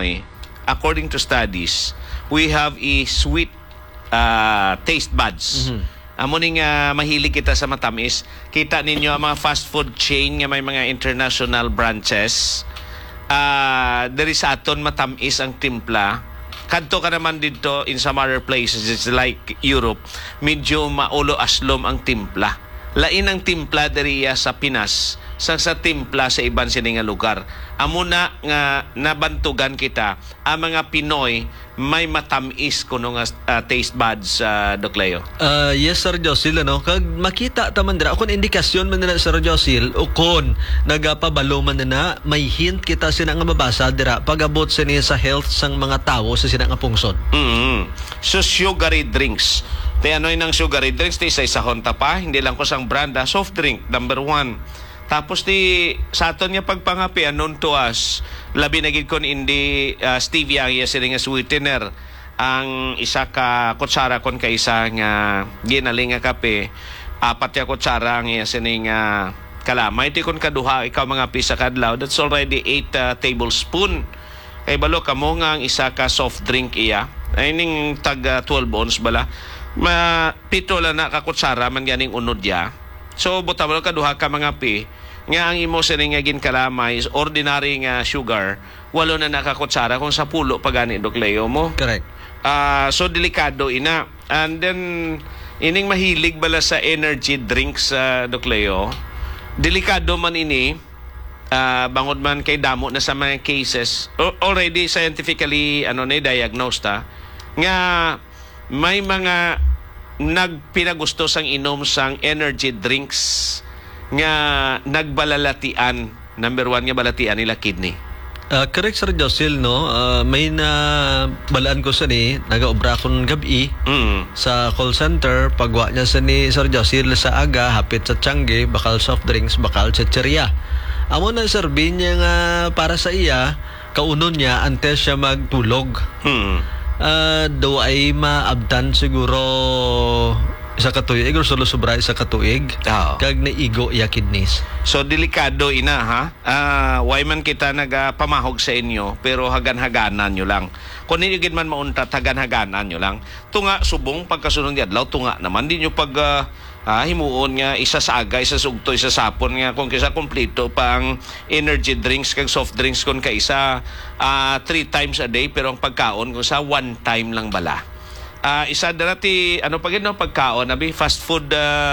Pinoy, according to studies, we have a sweet taste buds. Amo ning mahilig kita sa matamis. Kita ninyo ang mga fast food chain nga may mga international branches. Diri sa aton matamis ang timpla. Kadto ka naman dito in some other places, it's like Europe, medyo maulo aslom ang timpla. Lain ang timpla diri sa Pinas sa timpla sa iban sining lugar. Amo na nga nabantugan kita ang mga Pinoy may matamis kuno nga taste buds Doc Leo. Yes Sir Josil, ano, kag makita taman dira kun indikasyon man na Sir Josil o kon nagapabalo man na may hint kita sina nga mabasa dira pagabot sini sa health sang mga tawo sa sina nga pungsod. So sugary drinks. Te anoy nang sugary drinks ti isa-isahon ta pa, hindi lang ko sang brand, soft drink number 1. Tapos sa aton nga pagpangapi anon to us, labi na gid kon indi stevia ang sila nga sweetener. Ang isa ka kutsara kon kaisa nga ginaling nga kape, 4 ka kutsara ang sining kalamay. Iti kon kaduha ikaw mga pisa kadlaw, that's already 8 tablespoon. Kay balo kamo nga ang isa ka soft drink iya. Ay ning tag 12 ounce bala. Pito lang na ka kutsara man ganing unod ya. So butamo ka duha ka mga pi nga ang imo sining nga ginkalamay is ordinary nga sugar, 8 na nakakutsara kung 10 pa gani Doc Leo mo. Correct. So delikado ina. And then ining mahilig bala sa energy drinks Doc Leo. Delikado man ini bangod man kay damo na sa mga cases already scientifically diagnosed nga may mga nagpinagusto sang inom sang energy drinks nga nagbalalatian. Number 1 nga balatian nila kidney. Correct Sir Josil, no? May na balaan ko sa ni nagaobra kon gabi sa call center, pagwa niya sa ni Sir Josil sa aga hapit sa Tiangge, bakal soft drinks, bakal chicheria. Amo na serbi niya nga para sa iya kaunon niya antes siya magtulog. Daw ay maabdan siguro isa ka tuig or solo sobra isa ka tuig kag naigo iya kidneys. So delikado ina ha. Why man kita nagapamahog sa inyo pero hagan-haganan nyo lang. Kung ninyo gid man maunta hagan-haganan nyo lang. Tunga subong pagkasunod ni adlaw tunga naman di nyo pag himuon nga isa sa aga, isa sa ugto, isa sapon nga kung kisa kompleto pang energy drinks kag soft drinks kon kaisa 3 times a day pero ang pagkaon kung sa 1 time lang bala. Isa dati pagkaon abi fast food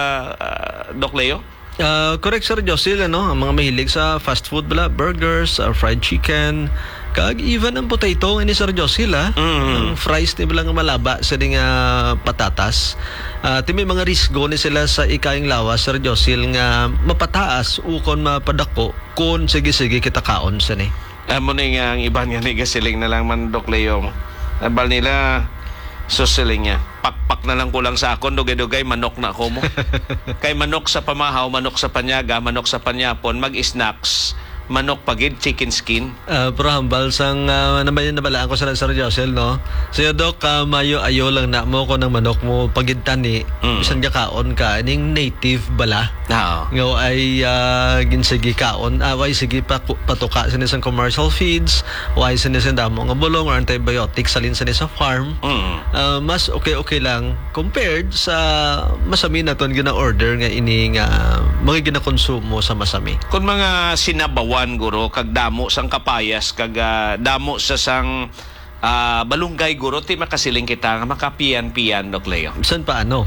Doc Leo. Correct Sir Josil, ang mga mahilig sa fast food bala, burgers, fried chicken, kag even ang potato ini Sir Josil ang fries ni bilang malaba sa ding patatas. Timi mga risgo ni sila sa ikaing lawas Sir Josil nga mapataas ukon mapadako kun sige kita kaon sa ni. Amo ni nga ang iban nga ni gasiling na lang man Doc Leo. Abal nila susiling niya. Pakpak na lang kulang sa akon, dugay-dugay, manok na ako mo. Kay manok sa pamahaw, manok sa panyaga, manok sa panyapon, mag-snacks, manok pagid, chicken skin. Pero hambal sang nabalaan ko sa Sir Josil, no? So Doc, mayo-ayo lang na mo ko ng manok mo pagid tani, bisan ka kaon ka, ining native bala. Ngaw ay ginsigi kaon, way sige patuka sa nisang commercial feeds, way sa nisang damo nga bulong or antibiotics salin sa nisang farm. Mas okay lang compared sa masami na ton gina-order nga ini nga mga gina-konsumo sa masami. Kung mga sinabawan guro kag damo sang kapayas kag damo sa sang balunggay guro ti makasiling kita nga makapian-pian Doc Leo. San paano?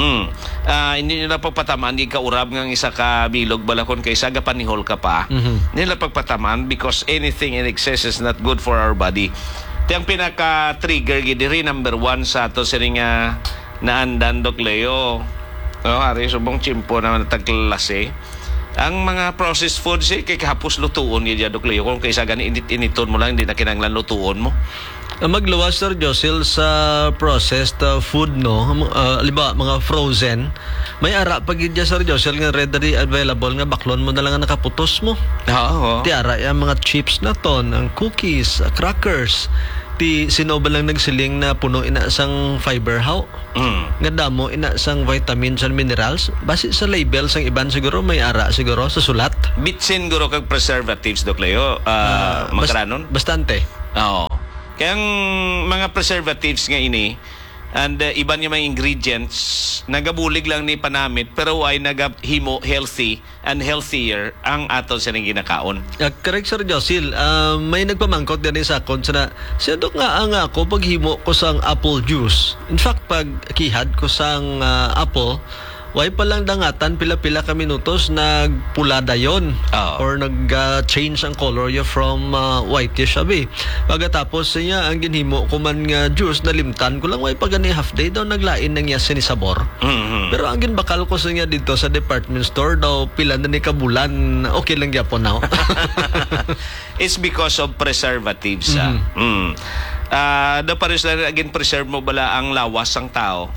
Hindi nila pagpataman di ka urab ng isa ka bilog balakon kaysa gapanihol ka pa. Nila pagpataman because anything in excess is not good for our body. Ti ang pinaka-trigger gidiri number 1 sa ato sining naandan Doc Leo. Hari subong chimpo na tagklase. Ang mga processed foods kay kahapos lutuon niya Doc Leo kung kaysa gani initon mo lang hindi na kinanglan lutuon mo. Magluwas Sir Josil sa processed food, no? Liba, mga frozen. May ara pag idya Sir Josil nga readily available nga baklon mo na lang ang nakaputos mo. Ti ara yung mga chips na ton, ang cookies, crackers. Ti sinoba lang nagsiling na puno ina sang fiber how. Nga damo ina sang vitamins and minerals. Base sa label sang iban siguro may ara siguro sa sulat. Bitsin guro kag preservatives Doc Leo. Magkaranon? Bastante. Oo. Kaya ang mga preservatives nga ini, and iba niya mga ingredients, nagabulig lang ni panamit, pero ay nagahimo healthy and healthier ang ato sa ning ginakaon. Correct, Sir Josil. May nagpamangkot din sa akon na siya dok nga ang ako paghimo ko sang apple juice. In fact, pag kihad ko sang apple, way pa lang dangatan, pila-pila ka minutos, nagpula dayon. Or nag-change ang color niya from whitish abi. Pagkatapos niya, ang ginhimo ko man nga juice, nalimtan ko lang, way pa gani half day daw, naglain ng niya sinisabor. Pero ang ginbakal ko sa niya dito sa department store daw, pila na ni kabulan, okay lang yapon now. It's because of preservatives. Daw pares lang, again, preserve mo bala ang lawas ng tao.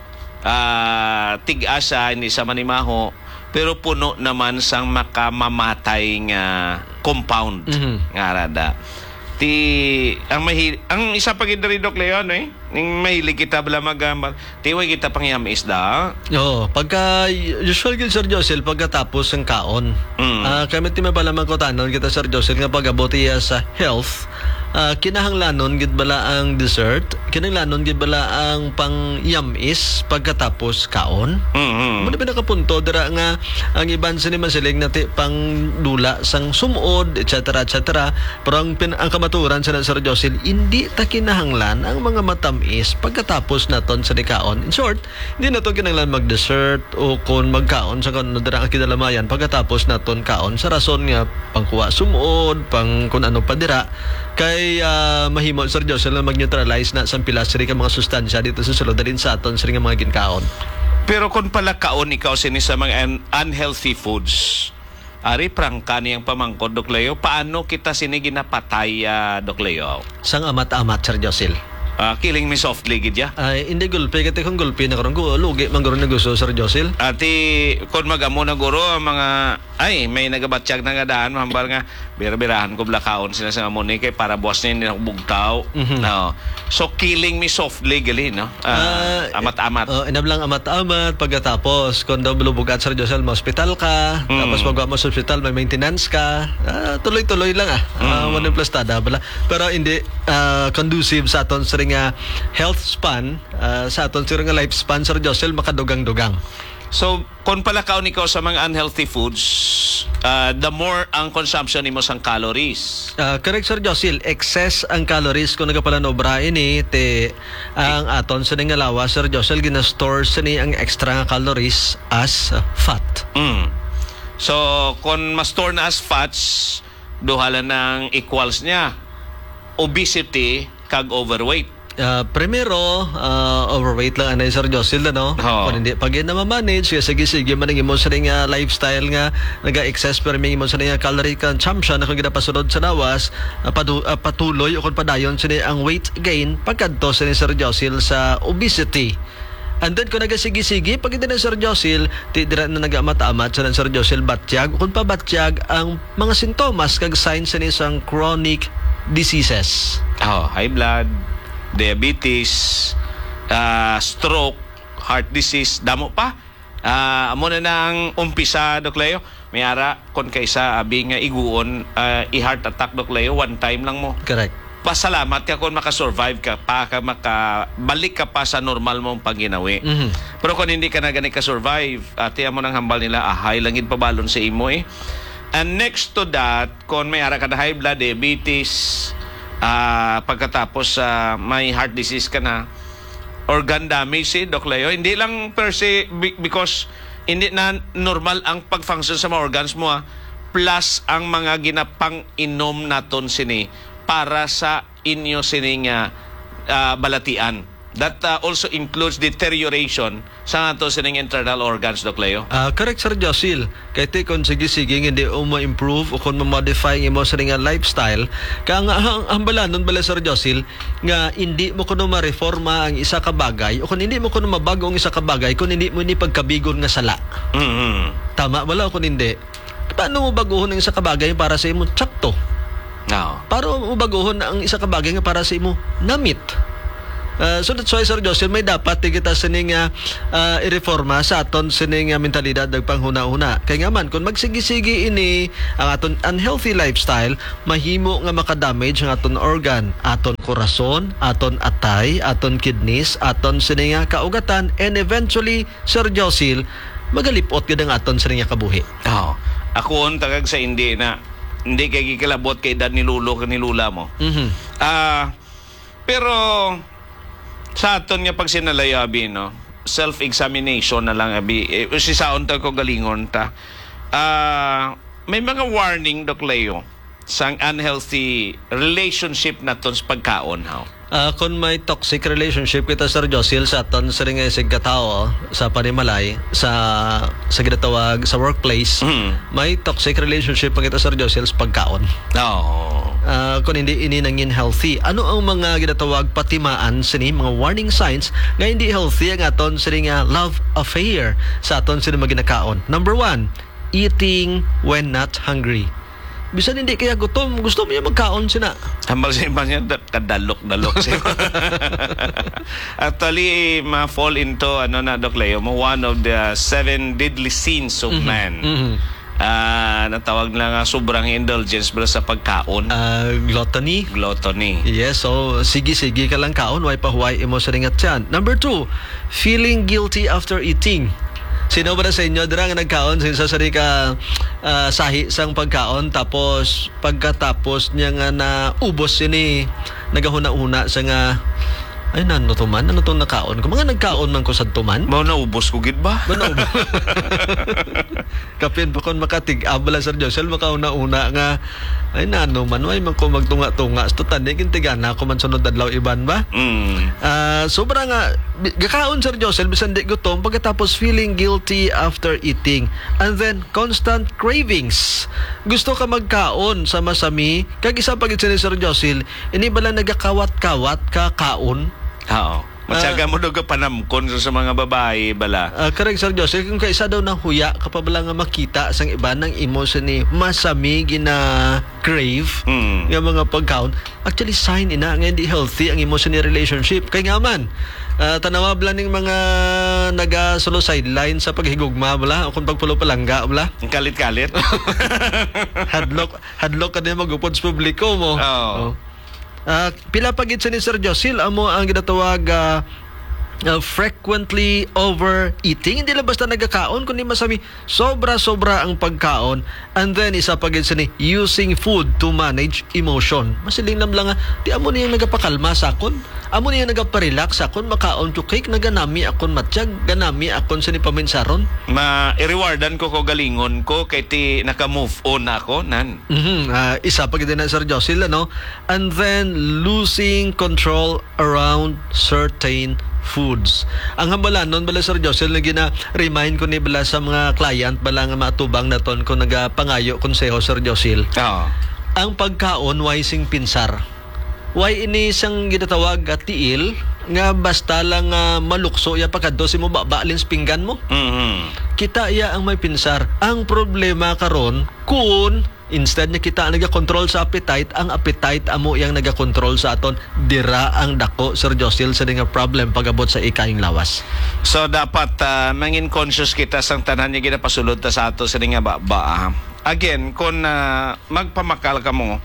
Tig-asa, hindi sa manimaho, pero puno naman sang makamamatay nga compound nga rada. Ang isa pa gid rin Dok Leon ning mahilig kita bala tiway kita pangyam isda. Pagka usual gid Sir Josel pagkatapos ang kaon. Kami ti pala magkutanon kita Sir Josel nga pagabuti sa health. Kinahanglanon gid bala ang dessert, kinahanglanon gid bala ang pang-yamis pagkatapos kaon. Mo na pinakapunto dira nga ang iban sa naman siling nati pang dula sang sumod etc. Pero ang kamaturan sa Sir Josil, hindi ta kinahanglan ang mga matamis pagkatapos naton sa kaon. In short, hindi na to kinahanglan mag-dessert o kung magkaon sa kung dira ang kinalamayan pagkatapos naton kaon sa rason nga pangkuha sumod, pang kung ano pa dira kay mahimo Sir Josel na mag-neutralize na sa pilasri ka mga sustansya dito sa sulod din sa aton sa nga mga ginkaon. Pero kung pala kaon ikaw sini sa mga unhealthy foods, ari prangka niyang pamangkod Dok Leo, paano kita sini ginapatay Dok Leo? Sang amat-amat Sir Josel. Killing me softly gid ya. Ay hindi gulpi kati kung gulpi na karon ko lugi man guro na gusto Sir Josil. Ati kon magamo na guro ang mga may nagabatsyag na nga daan mahambal nga bira-birahan ko blakaon sila sa amon kay para boss ni bugtaw. No. So killing me softly gali no. Amat-amat. Inablang amat-amat pagkatapos kon daw bulubugat Sir Josel mo hospital ka, tapos pag mo sa hospital may maintenance ka. Tuloy-tuloy lang one plus tada bala. Pero hindi conducive sa aton sa nga health span, sa aton sir nga lifespan Sir Josel makadugang-dugang. So kung pala kaon ikaw sa mga unhealthy foods, the more ang consumption nimo sang calories. Correct Sir Josel, excess ang calories kung nagapalanobra ini ang aton sa nga lawas Sir Josel gina-store sa ni ang extra nga calories as fat. So kung ma-store na as fats, duhala ng equals niya obesity kag overweight. Primero, overweight lang anay Sir Josel no. Kung hindi pag na-manage kasi sige man ang imo sa nga lifestyle nga naga-excess pero may imo sa nga calorie consumption na kung ginapasunod sa lawas patuloy o kung padayon sa ang weight gain pagkadto sa ni Sir Josel sa obesity. And then kung nagasigi-sige pag hindi na Sir Josel dira na nagamata-amat sa Sir Josel batyag kung pabatyag ang mga sintomas kag signs sa isang chronic diseases. High blood, diabetes, stroke, heart disease, damo pa. Amo na nang umpisa Dok Leo. May ara kon kaysa abi nga iguon i-heart attack Dok Leo one time lang mo. Correct. Pasalamat ka kung makasurvive ka pa, makabalik ka pa sa normal mong panginawi. Pero kung hindi ka na gani ka-survive, tiyan mo nang hambal nila, high langid pa balon sa imo And next to that, kung may ara ka na high blood, diabetes, pagkatapos may heart disease ka na, organ damage Dok Leo, hindi lang per se because hindi na normal ang pag-function sa mga organs mo plus ang mga ginapang-inom naton sini para sa inyo sining balatian. That also includes deterioration sa ato sining internal organs Dok Leo. Correct Sir Josel. Kay kung sige hindi ma-improve o kung ma-modify imo sa nga lifestyle, kaya nga hambalanon bala Sir Josel nga hindi mo kuno ma-reforma ang isa ka bagay o kung hindi mo kuno mabago ang isa ka bagay kung hindi mo ni pagkabigon nga sala. Tama wala kung hindi. Paano mo baguhon ang isa ka bagay para sa imo tsakto? No. Para mo baguhon ang isa ka bagay nga para sa imo namit. So that's why, Sir Josel, may dapat kita sining i-reforma sa aton sining mentalidad ng panghuna-huna. Kaya nga man, kung magsigi-sigi ini ang aton unhealthy lifestyle, mahimo nga makadamage ang aton organ, aton korason, aton atay, aton kidneys, aton sining kaugatan, and eventually, Sir Josel, magalipot gid ang aton sining kabuhi. Ako on tagag sa hindi kay gikalabot kay edad ni lulo ni lula mo. Pero sa aton nga pag sinalayabi, no, self-examination na lang abi. Si saon ta ko galingon ta. May mga warning, Doc Leo, sang unhealthy relationship naton sa pagkaon, kung may toxic relationship kita, Sir Josel, sa aton sa ring isig katao sa panimalay, sa ginatawag sa workplace, may toxic relationship pa kita, Sir Josel, sa pagkaon. Kung hindi ini nangin healthy, ano ang mga ginatawag patimaan sini, mga warning signs nga hindi healthy ang aton sa ring love affair sa aton sini maginakaon? Number 1, eating when not hungry. Bisan hindi kaya gutom, gusto mo niya magkaon sina. Hambal sa iba niya, kadalok-dalok siya. Actually, ma-fall into, Doc Leo, one of the 7 deadly sins of man. Natawag na nga sobrang indulgence pero sa pagkaon. Gluttony. Yes, so sige ka lang kaon, way pahuway imo sa ringat yan. Number 2, feeling guilty after eating. Sino ba na sa inyo dira nga nagkaon sa sari ka sahi sang pagkaon, tapos pagkatapos niya nga na ubos ini nagahuna-una sa nga ay nano to man, ano tong nakaon ko, mga nagkaon man ko sa tuman ba naubos ko gid ba kapin pa kon makatig-abala, Sir Josel, makauna-una nga ay nano man, way man ko magtunga-tunga sa tani kintigana ko man sunod adlaw iban ba. Sobra nga gakaon, Sir Josel, bisan di gutom, pagkatapos feeling guilty after eating, and then constant cravings, gusto ka magkaon sa masami, kag isa pagit si Sir Josel, ini bala nagakawat-kawat ka kaon. Matyaga mo daw ka panamkon sa mga babae bala. Correct, Sir Joseph. Kung kaisa daw ng huya, kapag bala nga makita sang iba ng emotion ni masami gina crave ng mga pagkaon, actually sign ina nga hindi healthy ang emotion ni relationship. Kaya nga man, tanawa bala ning mga naga-solo sideline sa paghigugma bala, o kung pagpulo palangga bala. Ang kalit-kalit. hadlok ka din magupod sa publiko mo. Pila pagit sa ni Sir Josel amo ang ginatawag frequently overeating. Hindi lang basta nagkakaon, kundi masami sobra-sobra ang pagkaon. And then isa pagit sa ni using food to manage emotion. Masiling lang di amo niya nagapakalma sa akon, amo niya nagaparelax sa akon, makaon to cake, naganami akon matiyag, ganami akon sa ni paminsaron. I-rewardan ko galingon ko kay ti naka-move on ako nan. Isa pagit na, Sir Josel, and then losing control around certain foods. Ang hambalan nun bala, Sir Josel, na gina-remind ko ni bala sa mga client bala nga matubang na ton ko nagapangayo konseho, Sir Josel. Ang pagkaon way sing pinsar. Way ini sang ginatawag tiil nga basta lang malukso ya pagkadto si mo balins pinggan mo. Kita iya ang may pinsar. Ang problema karon kun instead na kita naga-control sa appetite, ang appetite amo yang naga-control sa aton, dira ang dako, Sir Josel, sa nga problem pagabot sa ikaing lawas. So dapat mangin conscious kita sang tanan nga ginapasulod ta sa ato sa nga ba. Again, kung magpamakal ka mo,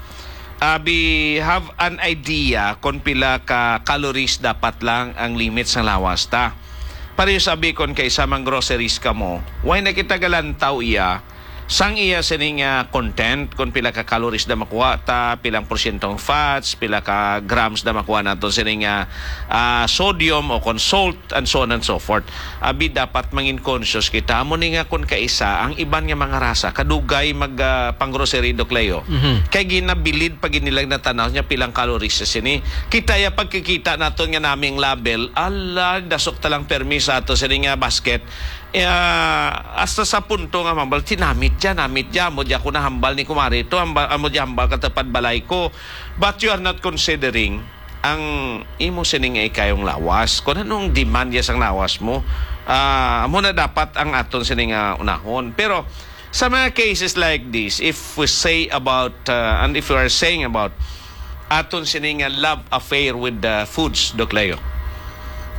have an idea kung pila ka calories dapat lang ang limits ng lawas ta. Pareho sabi kon kay sa mang groceries ka mo, why na kita galantaw iya sang iya sining content kung pila ka calories na makuha ta, pilang porsyentong fats, pila ka grams na makuha nato sining sodium o salt and so on and so forth. Abi dapat mangin conscious kita mo ni nga kung kaisa ang iban nga mga rasa kadugay mag pang grocery, Doc Leo. Kay ginabilid pag inilang natanaw niya pilang calories sa sini. Kita ya pagkikita nato nga naming label, ala dasok talang permis ato sining basket. Hasta sa punto nga mambal tinamit mo dyan ko na hambal ni kumari ito amo dyan hambal katapad balay ko, but you are not considering ang imo sining ikayong lawas kung anong demand ya sang lawas mo. Amo na dapat ang aton sining unahon. Pero sa mga cases like this, if we say about and if we are saying about aton sining love affair with the foods, Doc Leo,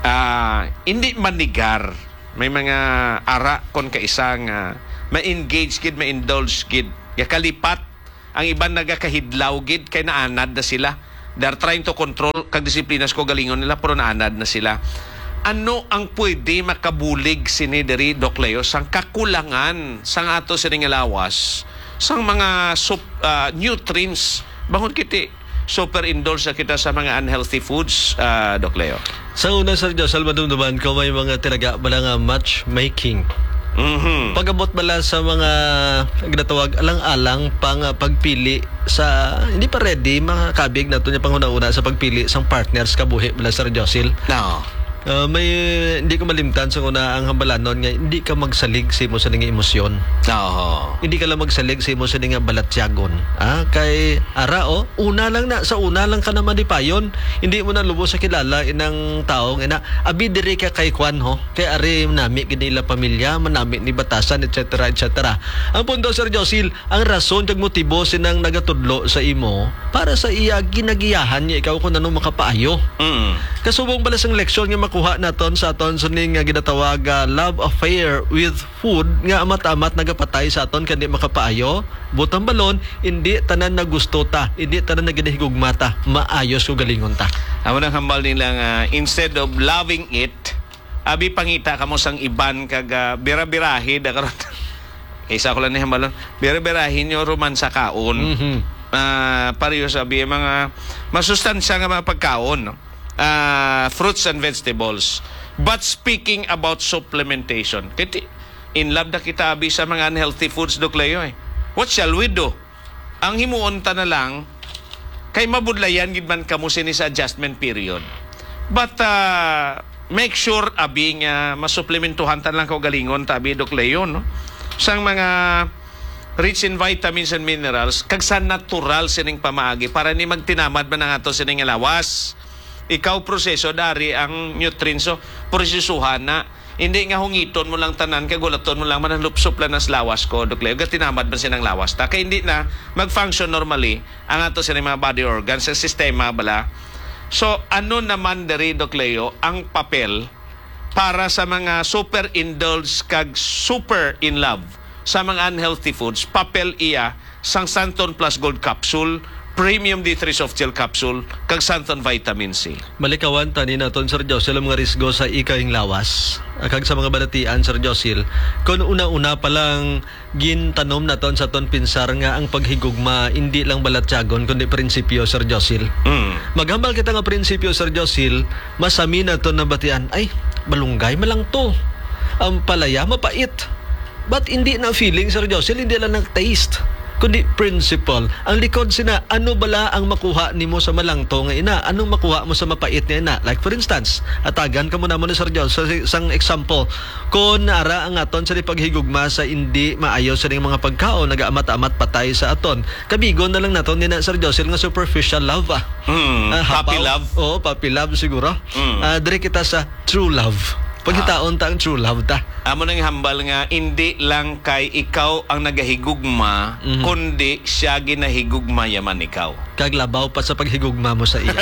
hindi manigar. May mga ara kon kaisang ma-engage gid, ma-indulge gid. Kalipat ang iban nagakahidlaw gid kay naanad na sila. They're trying to control kag disiplinas ko galingon nila pero naanad na sila. Ano ang pwede makabulig sini diri Doc Leo sang kakulangan sang ato sining lawas sang mga nutrients bangon kiti super indulge sa kita sa mga unhealthy foods, Doc Leo? Sa una, Sir Josel, madumduman ko may mga tinaga bala nga matchmaking. Pag-abot bala sa mga ginatawag alang-alang pang pagpili sa hindi pa ready mga kabig nato niya panguna-una sa pagpili sang partners kabuhi bala, Sir Josel. No. May hindi ko malimtan sa una ang hambalanon nga hindi ka magsalig sa imo sa ning emosyon. Hindi ka lang magsalig sa imo sa ning balatyagon. Kay ara una lang na sa una lang ka na madipayon. Hindi mo na lubos sa kilala inang taong ina abi diri ka kay Juan kay ari nami ginila pamilya manami ni batasan etc. etc. Ang punto, Sir Josil, ang rason kag motibo sinang nagatudlo sa imo para sa iya ginagiyahan niya ikaw kung anong makapaayo. Kasubong bala sang leksyon nga makuha naton sa aton suning nga ginatawag love affair with food nga amat-amat nagapatay sa aton kandi makapaayo. Butang balon, hindi tanan na gusto ta, hindi tanan na ginahigugma ta, maayos ko galingon ta. Amo nang hambal nila nga instead of loving it, abi pangita kamo sang iban kag bira-birahi da karon. Isa ko lang ni hambalon, bira-birahin nyo romansa kaon. Pareho sabi mga masustansya nga mga pagkaon, no? Fruits and vegetables. But speaking about supplementation, in love na kita abi sa mga unhealthy foods, Doc Leo. What shall we do? Ang himuon ta na lang kay mabudlayan gid man kamo sini sa adjustment period. But make sure abi nga masupplementuhan ta lang ko galingon ta abi, Doc Leo, no? Sang mga rich in vitamins and minerals kag sa natural sining pamaagi para ni magtinamad man ang ato sining lawas. Ikaw proseso dari ang nutrients prosesuhan na hindi nga hungiton mo lang tanan kay gulaton mo lang manalupsop lang nas lawas ko, Doc Leo. Tinamad man sinang lawas ta kay hindi na mag-function normally ang ato sining mga body organs sa sistema bala. So ano naman diri, Doc Leo, ang papel para sa mga super indulge kag super in love sa mga unhealthy foods? Papel iya sang Santon Plus Gold Capsule, Premium D3 Soft Gel Capsule, kag Santon Vitamin C. Malikawan tani naton, Sir Josil, ang mga risgo sa ikaing lawas. Kag sa mga balatian, Sir Josil, kung una-una pa lang gintanom naton sa ton pinsar nga ang paghigugma hindi lang balatyagon kundi prinsipyo, Sir Josil. Maghambal kita nga prinsipyo, Sir Josil, masami naton na batian, ay malunggay malang to. Ang palaya mapait. But hindi na feeling, Sir Josil, hindi lang nag-taste kundi principle. Ang likod sina, ano bala ang makuha nimo sa malangto nga ina? Anong makuha mo sa mapait nga ina? Like for instance, atagan ka muna ni Sir John sa isang example. Kung ara ang aton sa paghigugma sa hindi maayos sa mga pagkaon, nag-amat-amat patay sa aton. Kabigon na lang naton ni Sir Josel nga superficial love. Puppy love? Oo, puppy love siguro. Dire kita sa true love. Pagkitaon ta ang true love ta. Amo nang hambal nga hindi lang kay ikaw ang nagahigugma, kundi siya ginahigugma yaman ikaw. Kaglabaw pa sa paghigugma mo sa iya.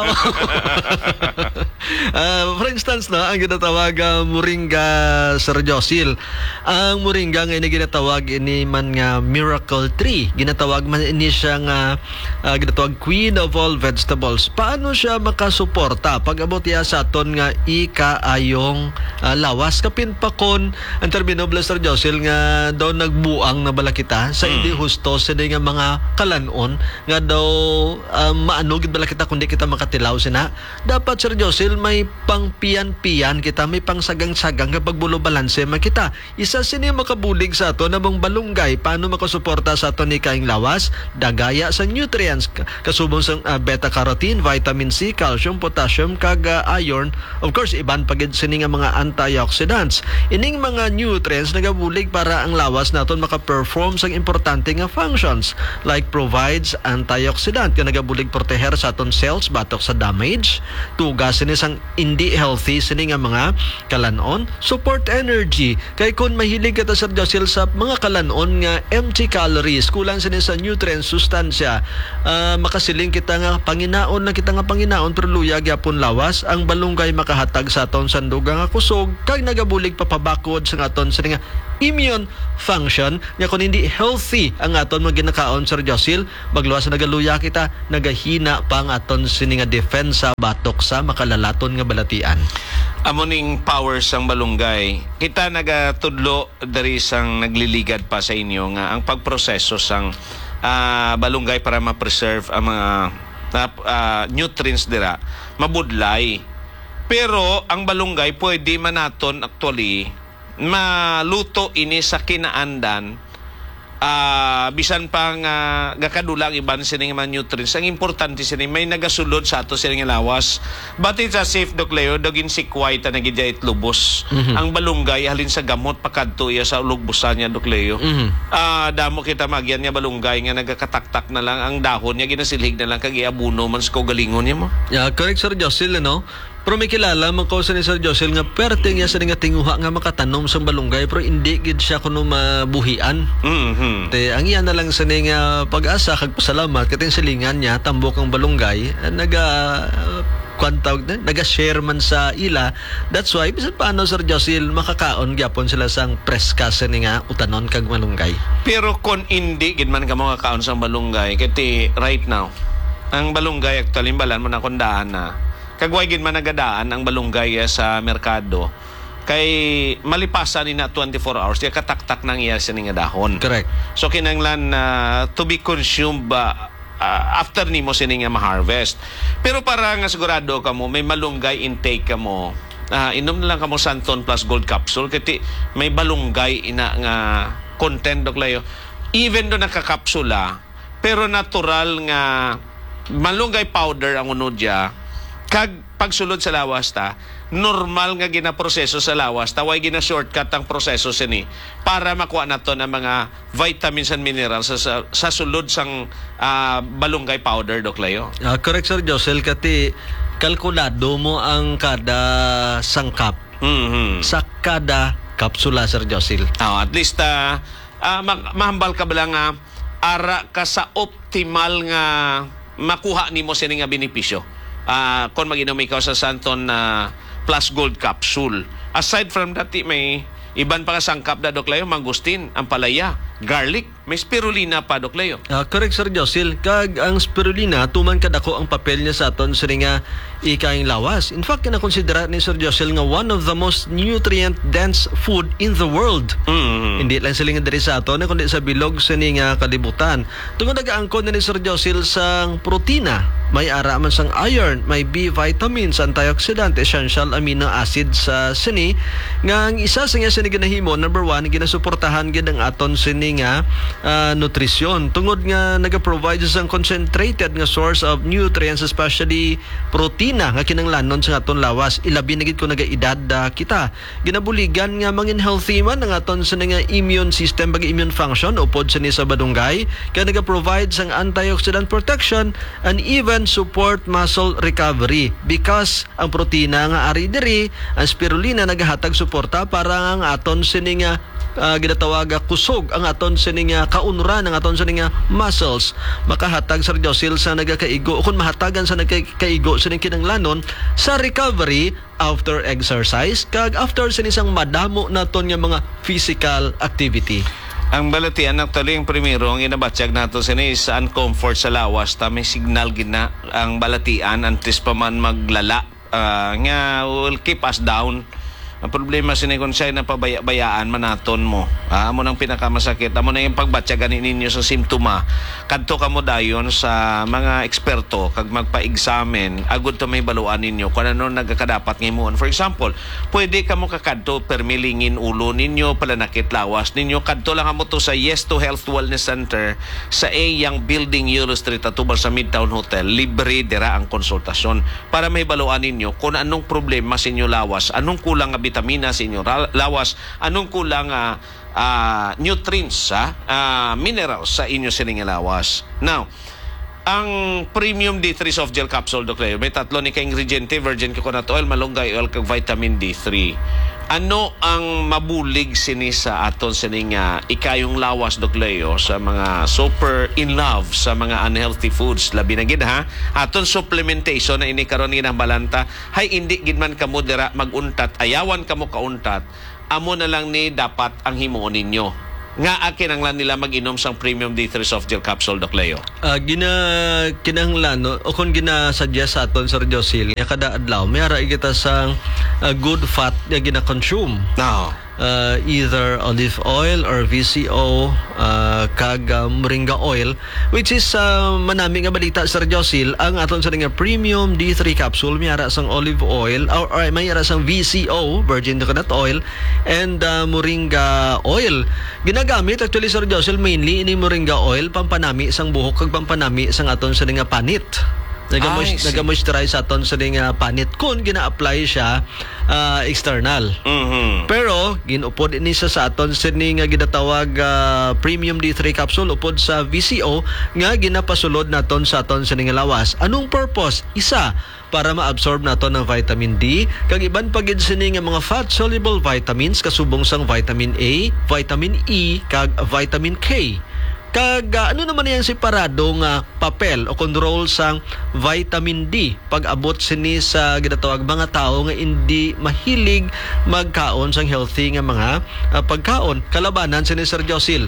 For instance, no, ang ginatawag moringa, Sir Josil. Ang moringa nga ginatawag ini man nga miracle tree. Ginatawag man ini siya nga ginatawag queen of all vegetables. Paano siya makasuporta pag abot iya sa aton nga ikaayong lawas kapin pa kon ang termino, Sir Josil, nga daw nagbuang na bala kita sa hindi husto sa nga mga kalanon nga daw maanugid bala kita kundi kita makatilaw sina. Dapat, Sir Josil, may pangpiyan-piyan kita, may pangsagang-sagang kapag bulo balanse makita. Isa sini makabulig sa ato na bang balunggay paano makasuporta sa ato ni kaing lawas, dagaya sa nutrients kasubong sa beta-carotene, vitamin C, calcium, potassium, kag iron. Of course, iban pagid sini nga mga antioxidants. Ining mga nutrients nagabulig para ang lawas naton maka-perform sa importante nga functions like provides antioxidant nga nagabulig proteher sa aton cells batok sa damage, tugas ni sa sang hindi healthy sini nga mga kalanon, support energy. Kay kung mahilig ka ta Sir Josil sa mga kalanon nga empty calories, kulang sini sa nutrients, sustansya, makasiling kita nga panginaon pero luya gyapon lawas, ang balunggay makahatag sa aton sanduga nga kusog kag nagabulig papabakod sa aton sini nga immune function nga kung hindi healthy ang aton mga ginakaon Sir Josil, magluwas na nagaluya kita, nagahina pa ang aton sini nga defensa batok sa makalalaton nga balatian. Amoning powers ang balunggay. Kita nagatudlo dari sang nagliligad pa sa inyo nga ang pagproseso sang balunggay para ma-preserve ang mga nutrients dira mabudlay. Pero ang balunggay pwede manaton actually maluto ini sa kinaandan, bisan pang gakadulang iban sining mga nutrients. Ang importante sining may nagasulod sa ato sining lawas. Batit sa safe Doc Leo dogin sikway ta nagidya itlubos. Ang balunggay halin sa gamot pakadto iya sa ulugbusan niya Doc Leo. Damo kita magyan niya balunggay nga nagakataktak na lang ang dahon niya ginasilhig na lang kag iabuno man sa galingon niya mo. Yeah, correct Sir Josil, no? Pero may kilala man ko sa ni Sir Josil nga perte niya sa nga tinguha nga makatanom sa balunggay pero hindi gid siya kuno mabuhian. Te ang iya na lang sa nga pag-asa kag pasalamat kating silingan niya tambok ang balunggay naga-share man sa ila. That's why bisan paano Sir Josil makakaon gyapon sila sang preska sa nga utanon kag malunggay. Pero kon hindi gid man ka makakaon sa balunggay kati right now ang balunggay actually balan mo na kondaan na kagway gid man nagadaan ang balunggay sa merkado kay malipasan ni na 24 hours ya kataktak nang iya sa nga dahon. Correct. So kinanglan to be consumed after nimo sini nga ma-harvest. Pero para nga sigurado ka mo may malunggay intake ka mo, inom na lang ka mo Santon Plus Gold Capsule kati may balunggay ina nga content Doc Leo. Even do nakakapsula pero natural nga malunggay powder ang unod ya kag pagsulod sa lawas ta normal nga ginaproseso sa lawas ta way gina-shortcut ang proseso sini para makuha nato ang mga vitamins and minerals sa sulod sang balunggay powder Doc Leo. Correct Sir Josil kati kalkulado mo ang kada sangkap sa kada kapsula Sir Josil. At least mahambal ka bala nga ara ka sa optimal nga makuha nimo sini nga benepisyo. Kung mag-inom ikaw sa Santon Plus Gold Capsule. Aside from that, may iban pa sangkap na Doc Leo, mangustin, ampalaya, garlic, may spirulina pa Doc Leo. Correct Sir Josil, kag ang spirulina tuman kadako ang papel niya sa aton sa nga ikaing lawas. In fact, kinakonsidera ni Sir Josil nga one of the most nutrient dense food in the world. Hindi lang sila nga diri sa aton kundi sa bilog sa nga kalibutan. Tungod nagaangkon ni Sir Josil sang protina, may ara man sang iron, may B vitamins, antioxidant, essential amino acid sa sini nga ang isa sa nga sini ginahimo number 1 ginasuportahan gid ang aton sini nga nutrisyon tungod nga naga-provide sang concentrated nga source of nutrients especially protina nga kinanglanon sa aton lawas. Ilabi na gid ko nagaedad kita ginabuligan nga mangin healthy man ang aton sa nga immune system bag immune function upod sa ni sa badunggay kaya naga-provide sang antioxidant protection and even support muscle recovery because ang protina nga ari diri ang spirulina nagahatag suporta para ang aton sini nga ginatawag kusog ang aton sini nga kaunran ang aton sini nga muscles makahatag Sir Josil sa nagakaigo kung mahatagan sa nagkaigo sini kinanglanon sa recovery after exercise kag after sini sang madamo naton nga mga physical activity. Ang balatian actually yung primero ang inabatsyag nato sini is uncomfort sa lawas ta may signal gina ang balatian antes pa man maglala nga will keep us down. Ang problema sini kung siya na pabayaan manaton mo. Amo nang pinakamasakit. Amo na yung pagbatyagan ninyo sa simptoma. Kadto ka mo dayon sa mga eksperto kag magpa-examine agud to may baluan ninyo kung ano nagkadapat ngayon. For example, pwede ka mo kakadto permilingin ulo ninyo palanakit lawas ninyo. Kadto lang mo to sa Yes to Health Wellness Center sa A Young Building Euro Street atubal sa Midtown Hotel. Libre dira ang konsultasyon para may baluan ninyo kung anong problema sa inyo lawas, anong kulang nga vitamina sa inyo lawas, anong kulang nutrients, minerals sa inyo sining lawas. Now, ang premium D3 soft gel capsule, Doc Leo, may tatlo ni ka-ingrediente, virgin coconut oil, malunggay oil, kag vitamin D3. Ano ang mabulig sini sa aton sining ikayong lawas, Doc Leo, sa mga super in love sa mga unhealthy foods? Labi na gid ha, aton supplementation na ini karon balanta, hay indi gid man kamo dira maguntat, ayawan kamo kauntat, amo na lang ni dapat ang himuon ninyo. Nga akin ang lan nila mag-inom sang premium D3 soft gel capsule, Doc Leo? Kinahanglan, no? O kung gina-suggest sa aton, Sir Josil, kada adlaw, may aray kita sa good fat na gina-consume. No. Either olive oil or VCO, kag moringa oil, which is manami nga balita, Sir Josil, ang aton sa nga premium D3 capsule may ara sang olive oil or may ara sang VCO, virgin coconut oil, and moringa oil. Ginagamit actually, Sir Josil, mainly ini moringa oil pampanami sang buhok kag pampanami sang aton sa nga panit. Nag-moisturize aton sa nga panit kung gina-apply siya external. Pero ginupod ini sa aton sa nga ginatawag premium D3 capsule upod sa VCO nga ginapasulod naton sa aton sa nga lawas. Anong purpose? Isa, para ma-absorb naton ng vitamin D kag iban pagid sini nga mga fat soluble vitamins kasubong sang vitamin A, vitamin E kag vitamin K. Kag ano naman yan separado nga papel o control sang vitamin D pag abot sini sa ginatawag mga tao nga hindi mahilig magkaon sang healthy nga mga pagkaon. Kalabanan sini, Sir Josil,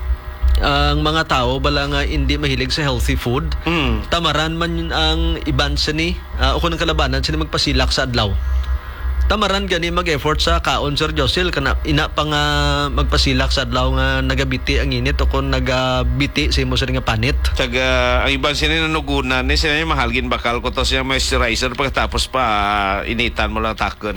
ang mga tao bala nga hindi mahilig sa healthy food, tamaran man ang iban sini o kung ang kalabanan sini magpasilak sa adlaw. Tamaran gani mag-effort sa kaon, Sir Josil, kana ina pa nga magpasilak sa adlaw nga nagabiti ang init o kung nagabiti sa imo sa nga panit. Ang iban sila nanugunan ni sila yung mahalgin bakal ko to siya moisturizer pagkatapos pa initan mo lang takon.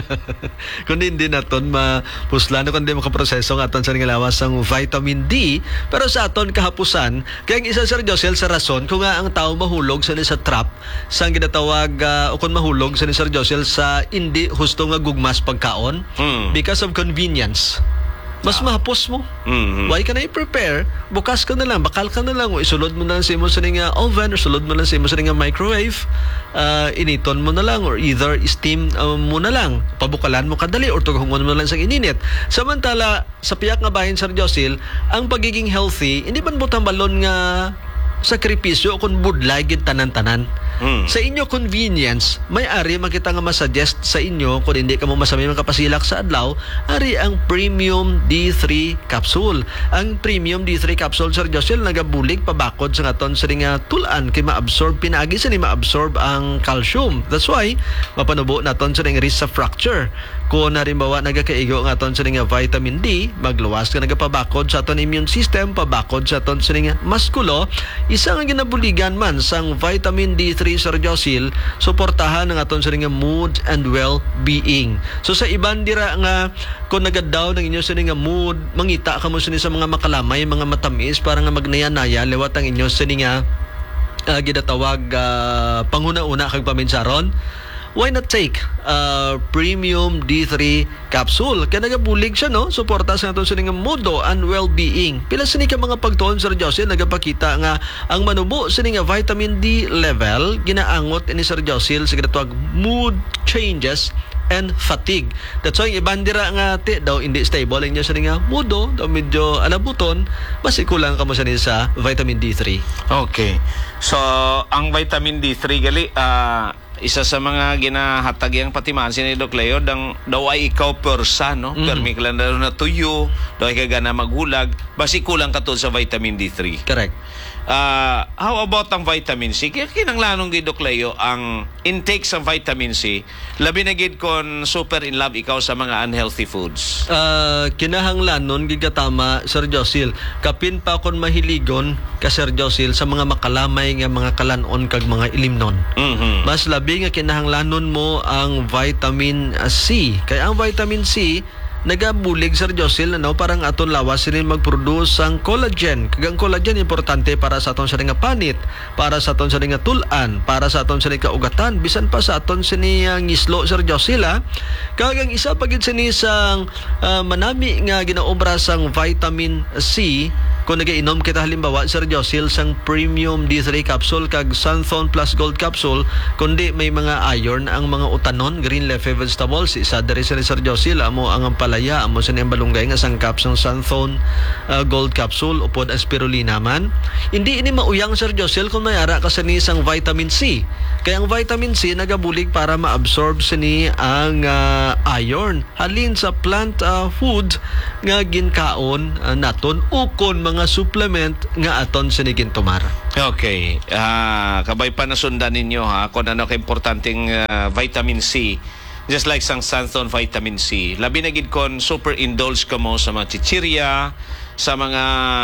Kung hindi naton mapuslan kung hindi makaproseso nga aton sa nga lawas ang vitamin D, pero sa aton kahapusan kaya ang isa, Sir Josil, sa rason kung nga ang tao mahulog sa trap sa ginatawag o kung mahulog sa Sir Josil sa hindi gusto nga gugmas pagkaon because of convenience. Mas mahapos mo. Why ka na i-prepare? Bukas ka na lang, bakal ka na lang, o isulod mo na lang sa imo sa nga oven or sulod mo na lang sa imo sa nga microwave. Initon mo na lang or either steam mo na lang. Pabukalan mo kadali or tughungon mo na lang sa ininit. Samantala, sa piyak nga bahin, Sir Josil, ang pagiging healthy, hindi man butang balon nga sakripisyo kung budlay gid tanan-tanan. Sa inyo convenience, may ari makita nga masuggest sa inyo kung hindi ka mo masami makapasilak sa adlaw, ari ang premium D3 capsule. Ang premium D3 capsule, Sir Josil, nagabulig pabakod sa aton sa nga tulan kay ma-absorb pinaagi sa ni ma-absorb ang calcium. That's why mapanubo naton sa nga risk sa fracture. Kung narimbawa nagakaigo nga aton sa nga vitamin D, magluwas ka nagapabakod sa aton immune system, pabakod sa aton sa nga muskulo. Isa nga ginabuligan man sang vitamin D3, Sir Josil, suportahan ng aton sa nga mood and well-being. So sa iban dira nga kung nagadaw ng inyo sa nga mood, mangita ka mo sa mga makalamay, mga matamis para nga magnaya-naya liwat ang inyo sa nga ginatawag panguna-una kag paminsaron. Why not take premium D3 capsule? Kaya nagabulig siya, no? Suporta sa natin sa nga modo and well-being. Pila sa ka mga pagtuon, Sir Josil, nagapakita nga ang manubo sa nga vitamin D level, ginaangot ni Sir Josil sa ginatawag mood changes and fatigue. That's why ibandira nga daw hindi stable ang inyo sa nga mudo, daw medyo alabuton, mas ikulang ka mo sa vitamin D3. Okay. So, ang vitamin D3 gali, isa sa mga ginahatag yang patimaan si Doc Leo daw ay ikaw persa, no? Permi ka lang na tuyo, daw ay kagana maghulag, basi kulang ka to sa vitamin D3. Correct. How about ang vitamin C? Kaya kinanglanong gid, Doc Leo, ang intake sa vitamin C, labi na gid kon super in love ikaw sa mga unhealthy foods. Kinahanglanon gigatama, Sir Josil, kapin pa kon mahiligon ka, Sir Josil, sa mga makalamay nga mga kalanon kag mga ilimnon. Mas labi nga kinahanglanon mo ang vitamin C. Kaya ang vitamin C nagabulig, Sir Josil, parang aton lawas sila mag-produce ang collagen. Kag ang collagen importante para sa aton sa nga panit, para sa aton sa nga tulan, para sa aton sa nga kaugatan, bisan pa sa aton sa ngislo, Sir Josil. Kag ang isa pagid sini sang manami nga ginaobra sang vitamin C kung nagainom kita halimbawa Sir Josil sang Premium D3 capsule kag Sunthorn Plus Gold capsule, kundi may mga iron ang mga utanon, green leafy vegetables, isa diri sa Sir Josil amo ang palaya, amo sa niyang balunggay nga sangkap sang Sunthorn Gold capsule upod ang spirulina man. Hindi ini mauyang Sir Josil kung mayara ka sa ni sang vitamin C. Kaya ang vitamin C nagabulig para ma-absorb sa ni ang iron halin sa plant food nga ginkaon naton ukon mga supplement nga aton sa gintumar. Okay. Kabay pa nasundan ninyo ha kung ano ka-importanteng vitamin C. Just like sang Sunthorn vitamin C. Labi na gid kon super indulge ka mo sa mga chichirya, sa mga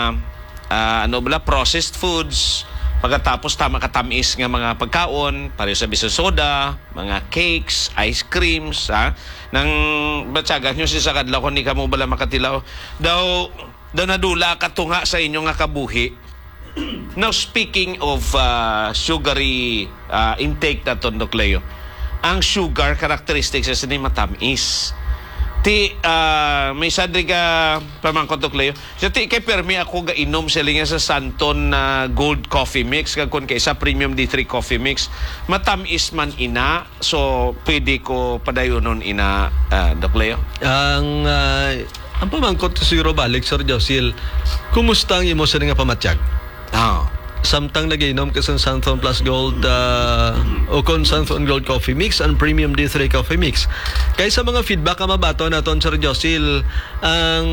processed foods. Pagkatapos tama katamis nga mga pagkaon, pareho sa bisan soda, mga cakes, ice creams, nang batsagan nyo si sakadlaw kung ni ka mo bala makatilaw. Daw nadula ka tunga sa inyo nga kabuhi. Now, speaking of sugary intake na ton, Doc Leo, ang sugar characteristics sa ni matamis. May sadri ka pamangkot, Doc Leo. So, kay permi ako ga inom sila nga sa Santon Gold Coffee Mix, kagkon kay sa Premium D3 Coffee Mix. Matamis man ina, so pwede ko padayonon ina, Doc Leo. Ang pamangkot siguro balik, Sir Josil, kumusta ang imo sa nga pamatyag? Samtang nag-inom ka sa Sunthorn Plus Gold o kon Sunthorn Gold Coffee Mix and Premium D3 Coffee Mix. Kaya sa mga feedback ka mabato naton Sir Josil, ang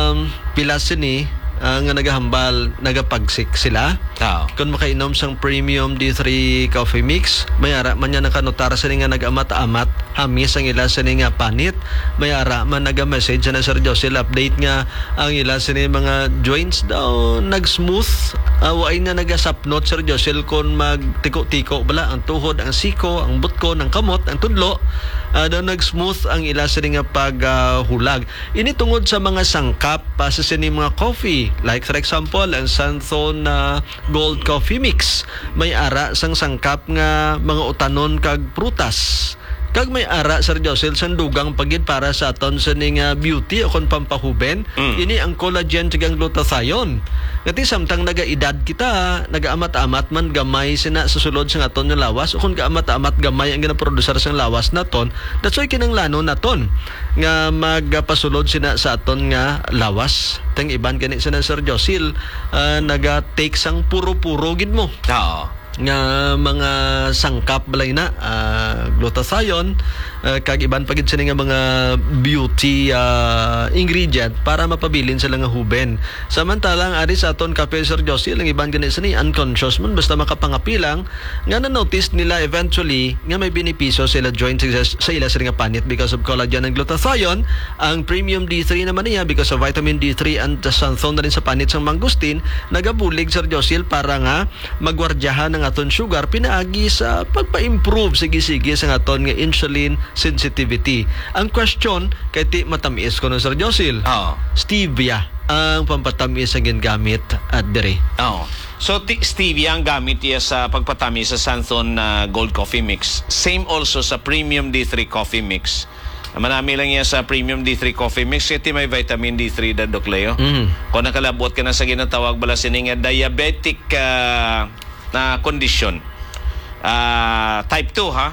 pilas ni nga nagahambal, nagapagsik sila. Kung makainom sang Premium D3 Coffee Mix, mayara man niya nakanotar sa nga nag-amat-amat, hamis ang ila sa nga panit. Mayara man naga-message na Sir Josil, update nga ang ila sa mga joints daw nag-smooth. Waay na nagasapnot Sir Josil kung magtiko-tiko bala ang tuhod, ang siko, ang butko, ang kamot, ang tudlo. Daw nag-smooth ang ila sa nga paghulag. Ini tungod sa mga sangkap sa sini mga coffee. Like for example, ang Sunthorn Gold Coffee Mix, may ara sang sangkap nga mga utanon kag prutas. Kag may ara Sir Josil sandugang pagid para sa aton sa ning beauty o kon pampahuben. Ini ang collagen tigang glutathione. Ngati samtang nagaedad kita, nagaamat-amat man gamay sina sa sulod sa aton nga lawas o kon gaamat-amat gamay ang ginaproducer sang lawas naton. That's why kinanglanon naton nga magpasulod sina sa aton nga lawas. Tang iban gani sina Sir Josil, naga-take sang puro-puro gid mo. Nga mga sangkap balay na glutathione, kag iban pagid sila nga mga beauty ingredient para mapabilin sila nga huben. Samantalang ari sa aton kape Sir Josil, ang iban gani sini unconscious man basta makapangapilang nga na-notice nila eventually nga may benepisyo sila joint sa ila sila nga panit because of collagen and glutathione. Ang Premium D3 naman niya because of vitamin D3 and Sunthorn na rin sa panit sang mangustin, nagabulig Sir Josil para nga magwardyahan ng aton sugar pinaagi sa pagpa-improve sige-sige sa aton nga insulin sensitivity. Ang question kay ti matamis ko no Sir Josil. Stevia ang pampatamis sa gingamit at dire. So stevia ang gamit niya sa pagpatamis sa Sunthorn Gold Coffee Mix. Same also sa Premium D3 Coffee Mix. Manami lang yan sa Premium D3 Coffee Mix kasi may vitamin D3 da, Doc Leo. Kung nakalabot ka na sa ginatawag bala sining diabetic na condition, type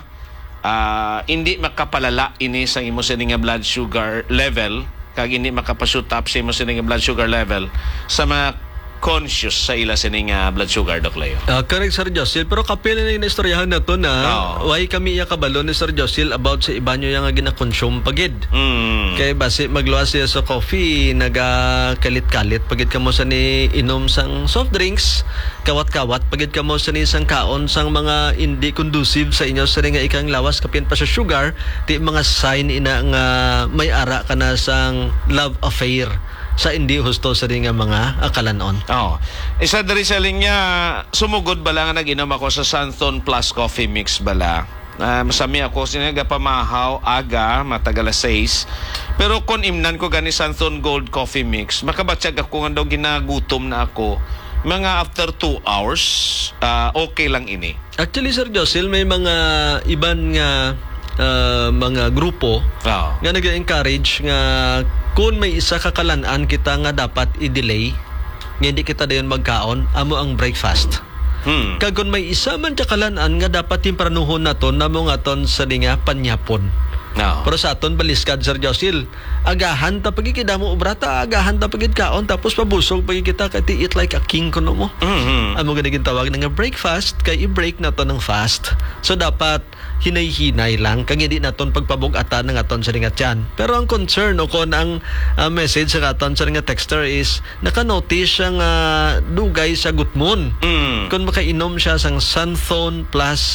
2 hindi makapalala ini sa imo sa nga blood sugar level, kag hindi makapashoot up sa imo sa nga blood sugar level sa mga conscious sa ila sining blood sugar, Doc Leo. Correct Sir Josil, pero kapila na yung istoryahan na to na why kami iya kabalo ni Sir Josil about sa iba nyo yung gina-consume pagid. Kaya basi magluwas siya sa coffee, nagakalit-kalit pagid ka mo sa ni inom sang soft drinks, kawat-kawat pagid ka mo sa ni sang kaon sang mga hindi conducive sa inyo sa nga ikang lawas kapin pa sa sugar, ti mga sign ina nga may ara ka na sang love affair sa hindi husto sa rin nga mga akalanon. Isa dari sa linya, sumugod bala nga nag-inom ako sa Sunthorn Plus Coffee Mix bala. Masami ako, sinaga pamahaw, aga, matagal 6. Pero kung imnan ko gani Sunthorn Gold Coffee Mix, makabatsyag ako nga daw ginagutom na ako. Mga after 2 hours, okay lang ini. Actually, Sir Josil, may mga iban nga mga grupo nga nag-encourage nga kung may isa kakalanaan kita nga dapat i-delay nga hindi kita dayon magkaon, amo ang breakfast. Kag kung may isa man tsakalaan nga dapat timpranuhon naton namo nga ton sa nga panyapon. No. Pero sa aton baliskad Sir Josil, agahan ta pagi kidamo obrata, agahan ta pagid kaon tapos pabusog pagi kita kay eat like a king kuno mo. Amo gani gintawag nga breakfast kay i-break naton ng fast. So dapat hinay-hinay lang kag hindi naton pagpabug-atan ng aton sa nga tiyan. Pero ang concern o kon ang message sa aton sa nga texter is naka-notice siya nga dugay sa gutmon. Kung makainom siya sang Sunthone plus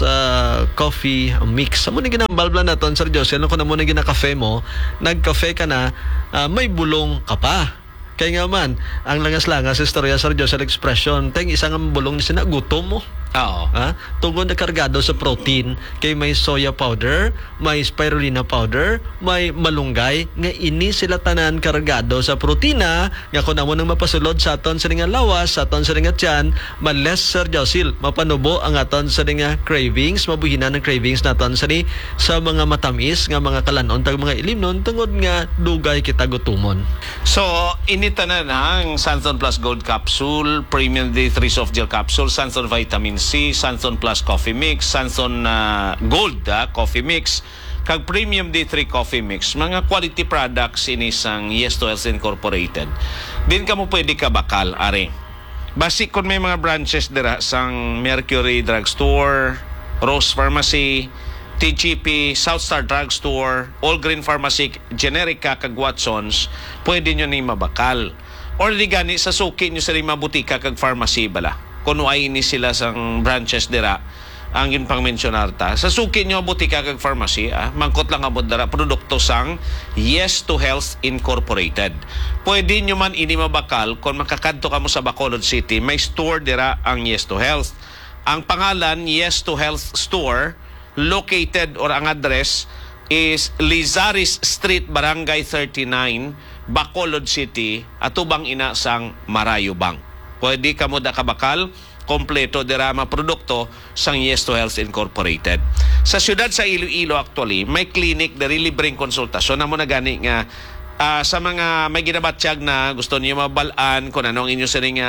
coffee mix. Amo ni ginambal bla naton Sir Josel kung amo ni gina-cafe mo, nag-cafe ka na, may bulong ka pa. Kaya nga man, ang langas-langas istorya Sir Josel expression, tayong isang bulong niya gutom mo. Oo. Tungkol na kargado sa protein, kay may soya powder, may spirulina powder, may malunggay, nga ini sila tanan kargado sa protina, nga kung amo nang mapasulod sa aton sa nga lawas, sa aton sa nga tiyan, males Sir Josil, mapanubo ang aton sa nga cravings, mabuhinan ng cravings naton sa mga matamis, nga mga kalanon, tag mga ilimnon, tungod nga dugay kita gutumon. So, inita na ang Sunthone Plus Gold Capsule, Premium D3 Soft Gel Capsule, Sunthone Vitamin C, Sunthone Plus Coffee Mix, Sunthone Gold Coffee Mix, kag Premium D3 Coffee Mix. Mga quality products inisang Yes to Health Incorporated. Din ka mo pwede ka bakal, are. Basic kung may mga branches dira sang Mercury Drugstore, Rose Pharmacy, TGP, Southstar Drugstore, All Green Pharmacy, Generica, kag Watsons, pwede nyo ni mabakal. Or di gani sa suki nyo sa lima butika kag pharmacy bala. Kuno ay ini sila sang branches dira ang yun pang mensyonarta. Sa suki nyo butika kag pharmacy, mangkot lang abot dara produkto sang Yes to Health Incorporated. Pwede nyo man ini mabakal kung makakadto ka mo sa Bacolod City, may store dira ang Yes to Health. Ang pangalan Yes to Health Store, located or ang address is Lizaris Street, Barangay 39, Bacolod City, atubang ina sang Marayubang. Pwede ka mo da kabakal, kompleto dirama produkto sang Yes to Health Incorporated. Sa siyudad sa Iloilo actually, may clinic na libreng konsultasyon. Amo na gani nga sa mga may ginabatsyag na gusto niyo mabalaan kung anong inyo sa nga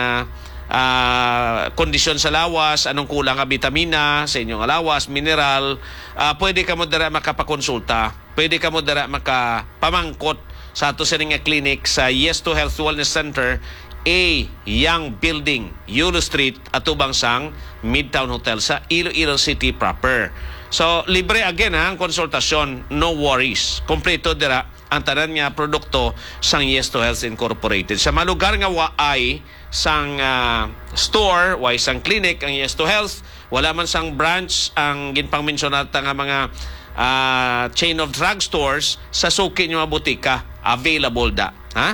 kondisyon sa lawas, anong kulang nga vitamina sa inyong lawas, mineral, pwede ka mo dara makapakonsulta, pwede ka mo dara makapamangkot sa ato sa nga clinic sa Yes to Health Wellness Center, A Young Building, Yulo Street, atubang sang Midtown Hotel sa Iloilo City proper. So, libre again ang konsultasyon, no worries. Kompleto dira ang tanan nga produkto sang Yes to Health Incorporated. Sa malugar nga waay sang store, way sang clinic ang Yes to Health, wala man sang branch ang ginpang mensyonata nga mga chain of drugstores, sa suki nyo butika available da.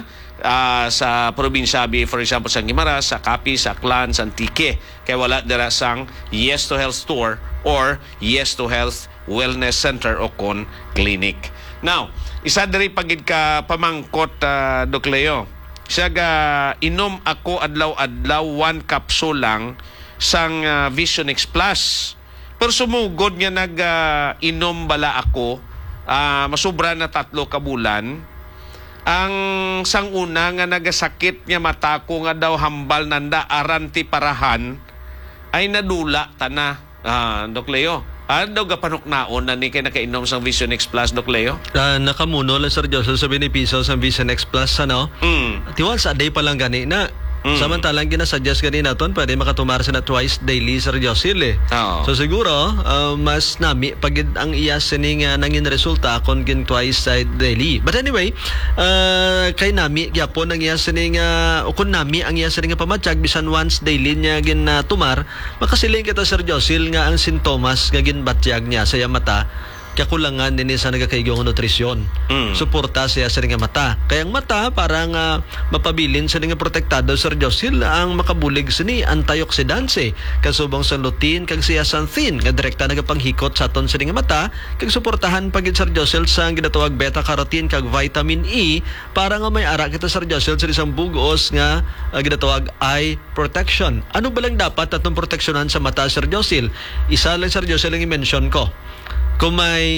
Sa probinsya, for example, sa Guimaras, sa Capi, sa Aklan, sa Antique. Kaya wala dira sang Yes to Health Store or Yes to Health Wellness Center o kon clinic. Now, isa diri pagid ka pamangkot, Doc Leo. Siya inom ako adlaw-adlaw 1 capsule lang sang Vision X Plus. Pero sumugod nga inom bala ako, masubra na 3 ka bulan. Ang sanguna nga nagasakit nga mata ko nga daw hambal nanda aranti parahan ay nadula tana, Doc Leo. Daw gapanuknaon na ni kay nakainom sang Vision X Plus, Doc Leo? Nakamuno lang Sir Joseph sa benepisyo sa Vision X Plus, ano? Tiwal sa day pa lang gani na. Samantalang ginasuggest gani naton pwede makatumar sa na twice daily Sir Josil So siguro mas nami pag ang iyas sining nangin resulta kon gin twice daily. But anyway, kay nami gyapon ang iyas sining kun nami ang iyas sining pamatsyag bisan once daily niya gin tumar, makasiling kita Sir Josil nga ang sintomas nga ginbatsyag niya sa mata kakulangan din sa nagakaigong nutrisyon. Suporta siya sa nga mata. Kaya ang mata parang mapabilin sa nga protektado Sir Josil ang makabulig sini antioxidantse kasubong sa lutein kag zeaxanthin nga direkta nagapanghikot sa aton sa nga mata kag suportahan pagid Sir Josil sa ginatawag beta carotene kag vitamin E para nga may ara kita Sir Josil sa isang bugos nga ginatawag eye protection. Ano ba lang dapat atong proteksyonan sa mata Sir Josil? Isa lang Sir Josil ang i-mention ko. Kung may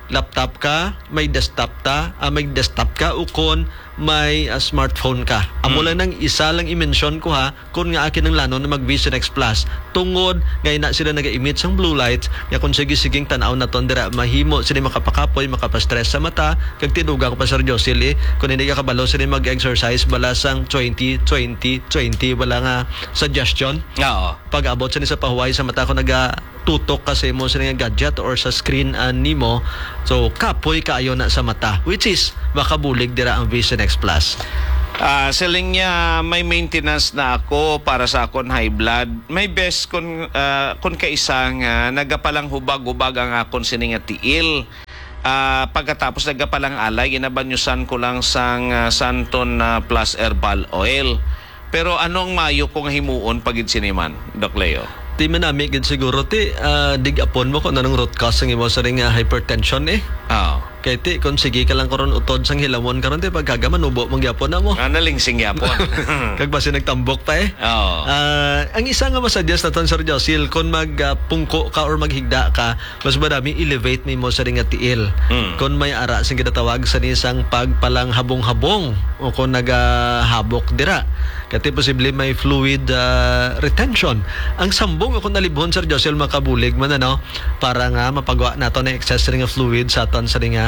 laptop ka, may desktop ka, ukon may smartphone ka. Amo lang ng isa lang i-mention ko ha, kung nga akin ng lano na mag Vision X Plus. Tungod, ngayon na sila nag-emit sang blue lights, nga kung sige-siging tanaw na ton dira, mahimo sila makapakapoy, makapastress sa mata, kag tinuga ko pa Sir Josil kung hindi ka kabalo sila mag-exercise, bala sang 20-20-20, wala nga suggestion. Oo. Pag abot sa pahuway sa mata ko tutok kasi mo sa nga gadget or sa screen nimo, so kapoy kaayo na sa mata, which is makabulig dira ang Vision X Plus. Siling niya may maintenance na ako para sa akon high blood. May best kun kaisang nagapalang hubag-hubag ang akon sining tiil. Pagkatapos nagapalang alay, ginabanyusan ko lang sang Santon Plus Herbal Oil. Pero anong mayo kong himuon pagid siniman, Doc Leo? Ti manami gid siguro dig-apon mo kung anong root cause ng imo sa ring hypertension Kaya kung sige ka lang karon utod sang hilamon karon pagkaga manubo mong gyapon na mo. Nalingsing gyapon. Kag basi nagtambok pa ang isa nga masuggest naton Sir Josil, kung magpungko ka or maghigda ka, mas madami elevate mo sa ring tiil. Kung may ara sing ginatawag sa nisang pagpalang habong-habong o kung nagahabok dira. Kati posible may fluid retention. Ang sambong kung nalibhon Sir Josil makabulig man para nga mapagawa nato na excess ring fluid sa aton sa ring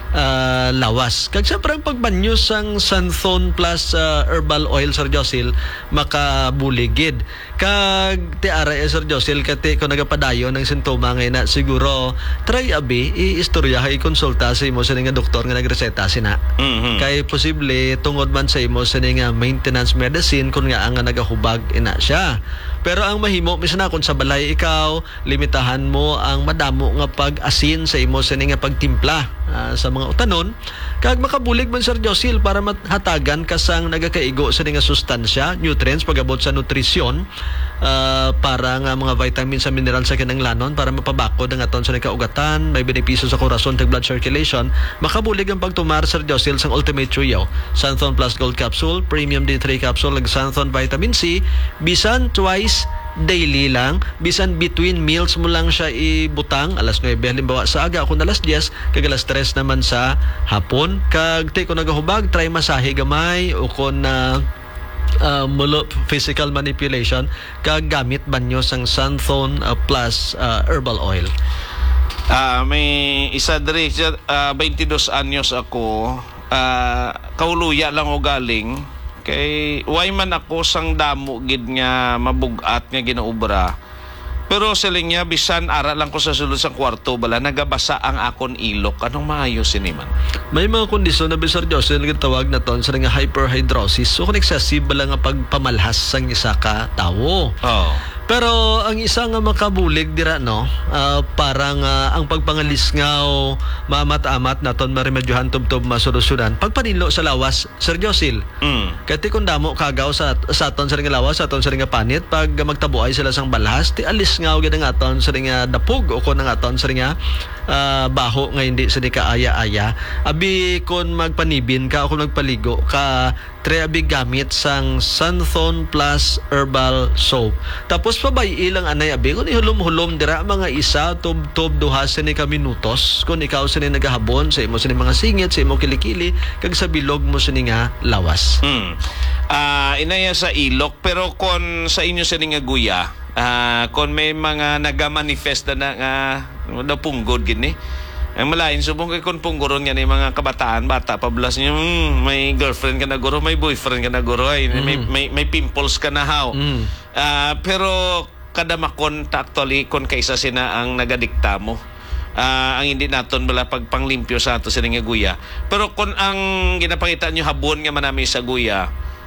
lawas. Kag syempre ang pagbanyo sang Santon Plus Herbal Oil Sir Josil makabuligid. Kag tiara Sir Josil kati kung nagapadayon ng sintoma ngay na siguro try abi i-istoryahay konsulta sa imo sa nga doktor nga nagreseta sina. Kay posible tungod man sa imo sa nga maintenance medicine kung nga ang nagahubag ina siya. Pero ang mahimo bisan kung sa balay ikaw, limitahan mo ang madamo nga pag-asin sa imo sa nga pagtimpla sa mga utanon, kag makabulig man Sir Josil para mahatagan kasang nagakaigo sa nga sustansya, nutrients pagabot sa nutrisyon, para nga mga vitamins sa mineral sa kinanglanon para mapabakod ang aton sa kaugatan, may benepisyo sa corazon tag blood circulation. Makabulig ang pagtumar Sir Josil sang Ultimate Trio, Santon Plus Gold Capsule, Premium D3 Capsule, ag Santon Vitamin C, bisan twice daily lang, bisan between meals mo lang siya ibutang, alas 9 halimbawa sa aga, kung alas 10 kag alas 3 naman sa hapon. Kag kung nagahubag, try masahe gamay o kung physical manipulation, kag gamit banyo sang Santon Plus Herbal Oil. May isa diri 22 anyos ako, kauluya lang o galing kay way man ako sang damo gid nga mabugat nga ginaubra. Pero siling niya bisan ara lang ko sa sulod sang kwarto bala nagabasa ang akon ilok. Anong maayos siniman? May mga kondisyon na Sir Joseph na tawag na ton sa nga hyperhidrosis. So kung excessive bala nga pagpamalhas sang isa ka tawo. Pero ang isa nga makabulig dira parang ang pagpangalisngaw mamat-amat naton maremedyohan tubtob masolusyonan pagpanilo sa lawas Sir Josil. Kati kung damo kagaw sa aton sa nga lawas, sa aton sa nga panit, pag magtabuay sila sang balhas ti alis ngaw gid nga aton sa nga dapog o kon nga aton sa nga baho nga hindi sa di kaaya-aya. Abi kon magpanibin ka o kon magpaligo ka, tre abi gamit sang Santon Plus Herbal Soap. Tapos pabay ilang anay abi kung ihulom-hulom dira mga isa tub-tub duha sa ni ka minutos kung ikaw sa ni nagahabon sa imo sa ni mga singit sa imo kilikili kag sa bilog mo sa ni nga lawas. Inaya sa ilok, pero kon sa inyo sa ni nga guya, kon may mga nagamanifest na nga napunggod gini. Ang malain subong kay kon punggoron nga ni mga kabataan bata pablas niyo may girlfriend ka na guro, may boyfriend ka na guro, may pimples ka na haw. Pero kada makonta actually kon kaysa sina ang nagadikta mo. Ang hindi naton bala pagpanglimpyo sa ato sa nga guya. Pero kon ang ginapakita nyo habon nga manami sa guya,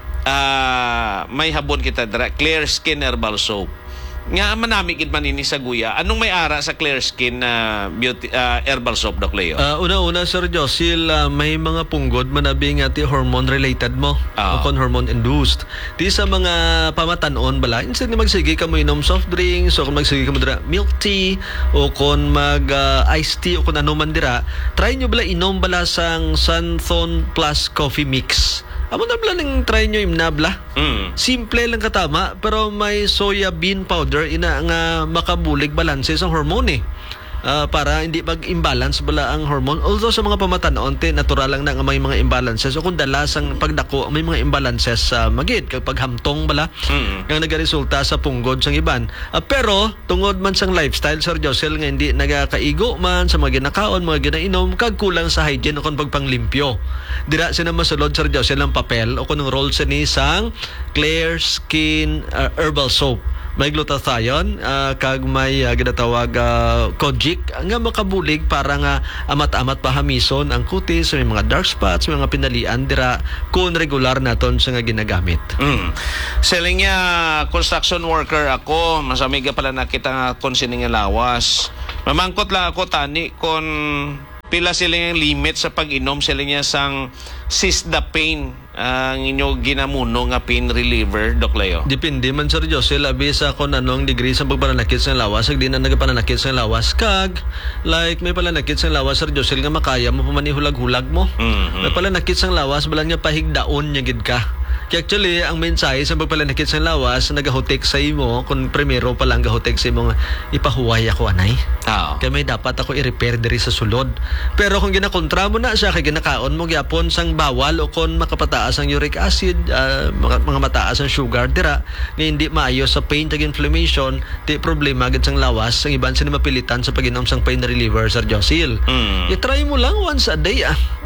may habon kita dira, Clear Skin Herbal Soap. Nga manami gid man ini sa guya. Anong may ara sa Clear Skin beauty herbal soap, Doc Leo? Una-una Sir Josil, may mga punggod manabi nga ti hormone related mo o kon hormone induced. Ti sa mga pamatanon bala, instead ni magsige ka mo inom soft drinks o kung magsige ka mo dira milk tea o kon mag iced tea o kon ano man dira, try nyo bala inom bala sang Santon Plus Coffee Mix. Amo na bala ning try nyo imnabla. Simple lang katama pero may soya bean powder ina nga makabulig balanse sa hormone. para hindi mag-imbalance bala ang hormone. Although sa mga pamatanon, natural lang na nga may mga imbalances. O kung dalas ang pagdako, may mga imbalances sa magid. Kapag hamtong bala, ang nagaresulta sa punggod sang iban. Pero, tungod man sang lifestyle, Sir Josel, nga hindi nagakaigo man sa mga ginakaon, mga ginainom, kag kulang sa hygiene o kung pagpanglimpyo. Dira sila masulod, Sir Josel, ng papel o kung role sa ni sang Clear Skin Herbal Soap. May glutathione, kag may ginatawag kojic nga makabulig para nga amat-amat pahamison ang kutis, may mga dark spots, may mga pinalian dira kung regular naton sa nga ginagamit. Selling niya, construction worker ako, masamiga pala nakita nga kung sining lawas. Mamangkot lang ako tani kung pila sila yung limit sa pag-inom sila niya sang Cisdapane ang inyo ginamuno nga pain reliever, Doc Leo? Depende man, Sir Josel, abisa kung anong degree sa pagpananakit sa lawas, di na nagapananakit sa lawas. Kag, like, may palanakit sa lawas, Sir Josel, nga makaya mo pamanihulag-hulag mo. May palanakit sa lawas, balang niya pahigdaon niya gid ka. Kaya actually, ang mensahe sa pagpalanakit sa lawas, nagahutek sa imo, kung primero pa lang gahutek sa imo, ipahuway ako, anay. Kaya may dapat ako i-repair diri sa sulod. Pero kung ginakontra mo na siya, kaya ginakaon mo, gyapon sang bawal o kung makapataas ang uric acid, mga mataas ang sugar, dira, nga hindi maayos sa pain tag inflammation, di problema agad sang lawas, ang iban sila mapilitan sa pag-inom sang pain reliever, Sir Josil. I-try mo lang once a day,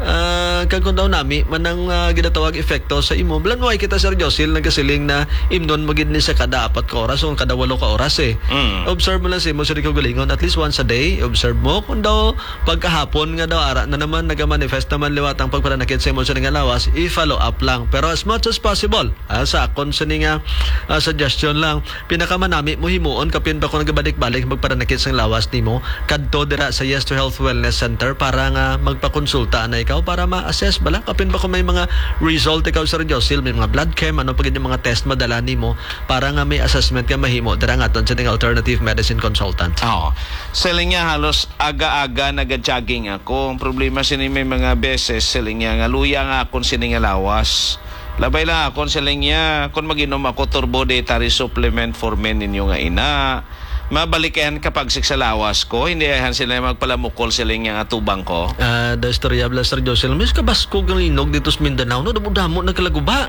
kag kung daw nami, manang ginatawag epekto sa imo, blanway kita, Sir Josil, nagkasiling na imnon magid ni sa kada 4 ka oras o kada 8 ka oras Observe mo lang sa imo, Sir Galingon, at least once a day, observe mo kung daw pagkahapon nga daw ara na naman nagamanifest naman liwatang pagpananakit sa imo sa nga lawas, i-follow up lang. Pero as much as possible, sa akon sa nga suggestion lang, pinakamanami mo himuon kapin pa kung nagabalik-balik magpananakit sa lawas nimo, kadto dira sa Yes to Health Wellness Center para nga magpakonsulta na ikaw para ma-assess bala kapin pa kung may mga result ikaw, Sir Josil, may mga blood chem, ano pagid yung mga test madala nimo para nga may assessment ka mahimo dira nga aton sa ting alternative medicine consultant. Selling niya halos aga-aga nag-jogging ako. Ang problema sini may mga beses selling niya nga luya nga akon sini nga lawas. Labay lang akon selling niya kung mag-inom ako turbo dietary supplement for men ninyo nga ina. Mabalikan kapag sa lawas ko, hindi ayan sila magpalamukol sila nga atubang ko. The storya bla, Sir Josel, mis kabasko ng linog dito sa Mindanao, no, damo nagkalaguba.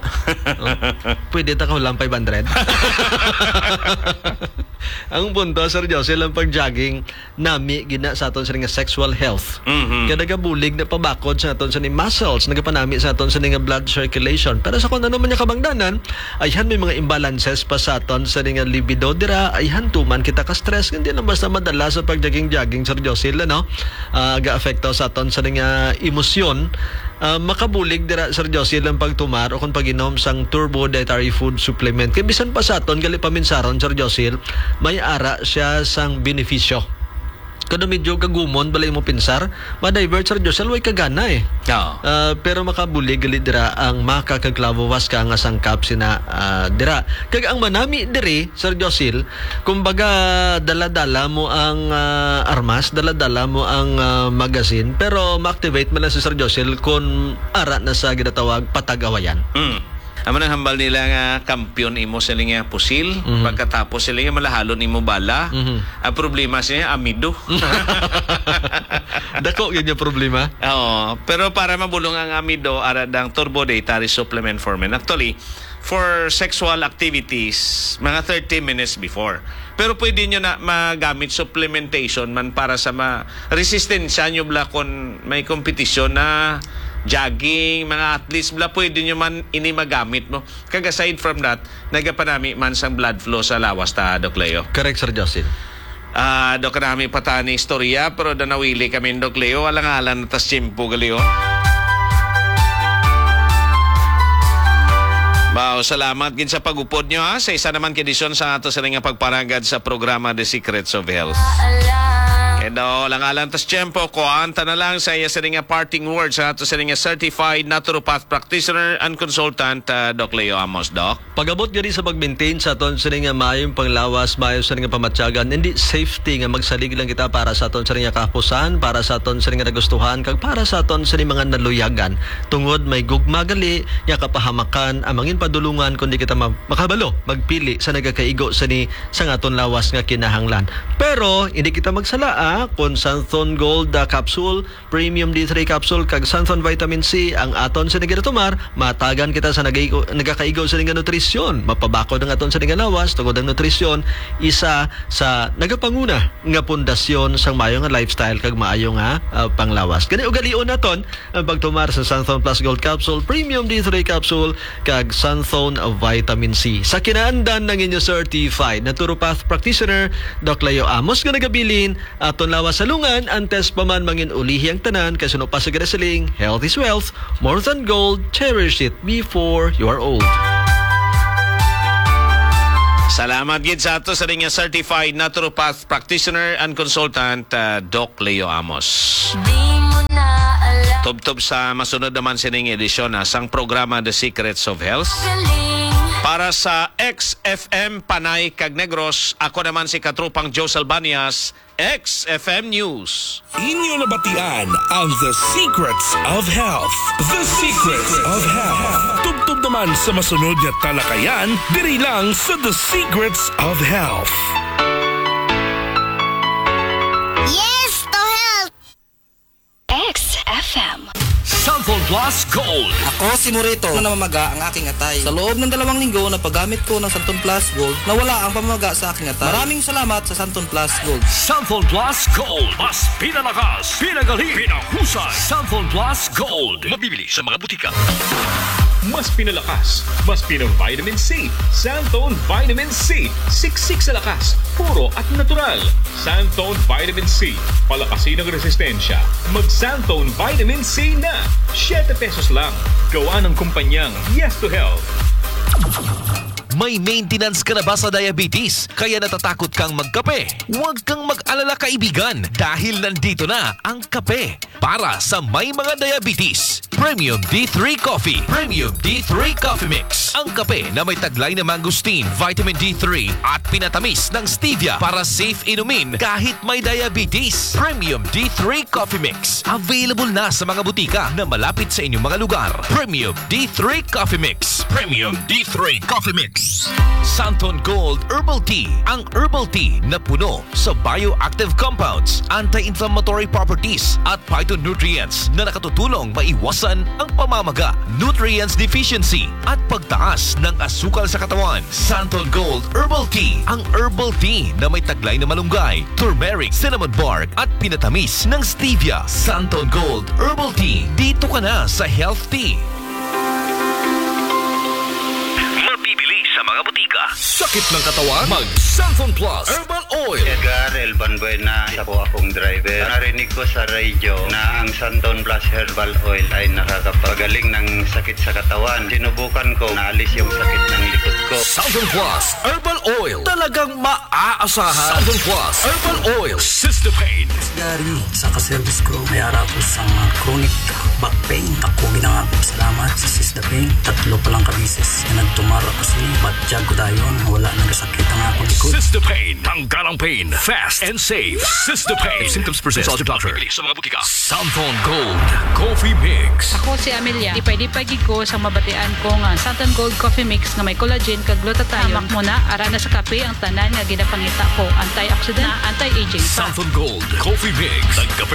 Pwede ta ka lang 500. Ang punto, Sir Josel, ang pag-jogging nami gina sa aton sa nga sexual health. Kaya nagabulig na pabakod sa aton sa ni muscles, nagapanami sa aton sa nga blood circulation. Pero sa kung ano man yung kabangdanan, ayhan may mga imbalances pa sa aton sa nga libido dira, ayhan tuman kita ka-stress, hindi na basta madala sa pag-jogging, Sir Josel, no? Ga-affecto sa aton sa nga emosyon. Makabulig dira, Sir Josel, ang pagtumar o kung pag-inom sang turbo dietary food supplement. Kaya bisan pa sa aton, gali paminsaron, Sir Josel, may ara siya sang benepisyo. Kano medyo kagumon balay mo pinsar, ma-divert, Sir Josel, way kagana pero makabulig gali dira ang makakaglawawas ka nga sangkap sina dira. Kag ang manami diri, Sir Josel, kumbaga dala-dala mo ang armas, dala-dala mo ang magazine, pero ma-activate man lang si Sir Josel kung ara na sa ginatawag patagawayan. Amo nang hambal nila nga kampiyon imo sila nga pusil, pagkatapos sila nga malahalon imo bala. Ang problema siya amido. Dako yun yung problema. Pero para mabulong ang amido, aradang turbo dietary supplement for men. Actually, for sexual activities, mga 30 minutes before. Pero pwede nyo na magamit supplementation man para sa resistensya nyo bla kung may kompetisyon na jogging, mga athletes bla, pwede nyo man ini magamit mo. Kag aside from that, nagapanami man sang blood flow sa lawas ta, Doc Leo. Correct, Sir Joseph. Doc, namin patani istorya, pero danawili kami, Doc Leo. Alang-alan na tas chimpo, Galeo. Salamat gin sa pagupod nyo sa isa naman kondisyon sa ato sa nga pagparagad sa programa The Secrets of Health. Kaya lang tas tiyempo ko, anta na lang sa iya sa nga parting words sa ato sa nga certified naturopath practitioner and consultant, Doc Leo Amos, Doc. Pag-abot gani sa pag-maintain sa aton sa nga mayong panglawas, mayong sa nga pamatyagan, hindi safety nga magsalig lang kita para sa aton sa nga kapusan, para sa aton sa nga nagustuhan, kag para sa aton sa mga naluyagan. Tungod may gugmagali, nga kapahamakan, amangin padulungan kundi kita makabalo, magpili sa nagakaigo sa nga aton lawas nga kinahanglan. Pero, hindi kita magsalaan na kon Santhon Gold capsule, Premium D3 capsule kag Santhon Vitamin C ang aton sa nagiratumar, matagan kita sa nagakaigo sa nga nutrisyon, mapabakod ang aton sa nga lawas tungod ang nutrisyon isa sa nagapanguna nga pundasyon sang maayo nga lifestyle kag maayo nga panglawas. Kani ugalion naton ang pagtumar sa Santhon Plus Gold capsule, Premium D3 capsule kag Santhon Vitamin C. Sa kinaandan ng inyo certified naturopath practitioner Doc Leo Amos nga nagabilin aton lawas sa lungan antes pa man mangin ulihi ang tanan kasi no pa sa gadasaling health is wealth, more than gold, cherish it before you are old. Salamat gid sa ato sa ring certified naturopath practitioner and consultant Doc Leo Amos. Tubtob sa masunod naman sining edisyon sang programa The Secrets of Health. Para sa XFM Panay kag Negros, ako naman si Katrupang Joe Salbanias, XFM News. Inyo nabatian ang The Secrets of Health. The Secrets of Health. Tubtob naman sa masunod na talakayan, diri lang sa The Secrets of Health. Yes to health! XFM. Santhon Plus Gold. Ako si Morito na namamaga ang aking atay. Sa loob ng 2 linggo na paggamit ko ng Santhon Plus Gold, nawala ang pamamaga sa aking atay. Maraming salamat sa Santhon Plus Gold. Santhon Plus Gold. Mas pinalakas, pinagaling, pinahusay. Santhon Plus Gold. Mabibili sa mga butika. Mas pinalakas, mas pinang-vitamin C. Santhon Vitamin C. Siksik sa lakas, puro at natural. Santhon Vitamin C. Palakasin ang resistensya. Mag-Santhon Vitamin C na. 7 pesos lang. Gawa ng kumpanyang Yes to Health. May maintenance ka na ba sa diabetes? Kaya natatakot kang magkape? Huwag kang mag-alala kaibigan dahil nandito na ang kape para sa may mga diabetes. Premium D3 Coffee. Premium D3 Coffee Mix. Ang kape na may taglay na mangosteen, vitamin D3 at pinatamis ng stevia para safe inumin kahit may diabetes. Premium D3 Coffee Mix. Available na sa mga butika na malapit sa inyong mga lugar. Premium D3 Coffee Mix. Premium D3 Coffee Mix. Santhon Gold Herbal Tea. Ang herbal tea na puno sa bioactive compounds, anti-inflammatory properties at phytonutrients na nakatutulong maiwasan ang pamamaga, nutrients deficiency at pagtaas ng asukal sa katawan. Santhon Gold Herbal Tea. Ang herbal tea na may taglay na malunggay, turmeric, cinnamon bark at pinatamis ng stevia. Santhon Gold Herbal Tea. Dito ka na sa Health Tea. Mabibili sa mga butika. Sakit ng katawan? Mag-Santhon Plus Herbal Oil. Edgar Elban Buena, isa po akong driver. Narinig ko sa radyo na ang Santhon Plus Herbal Oil ay nakakapagaling ng sakit sa katawan. Sinubukan ko, naalis yung sakit ng likod ko. Santhon Plus Herbal Oil. Talagang maaasahan. Santhon Plus Herbal Oil. Cystopain. Dari sa kaservice ko, may arapos sa chronic back pain. Ako ginangako salamat sa Cystopain. 3 pa lang kabisis na nagtumara kasi batjag ko dayon. Wala nagasakit ang akong likod. Cystopain. Tanggalang pain. Fast and safe. Cystopain. Symptoms persist. Consult your doctor. Sa mga butika. Santhon Gold Coffee Mix. Ako si Amelia. Dipay-dipay ko sa mabatian ko nga Santhon Gold Coffee Mix na may collagen kag glutathione. Hamak mo na ara na sa kape ang tanan nga ginapangita ko. Antioxidant na anti-aging. Santhon Gold Coffee Mix. Nagkape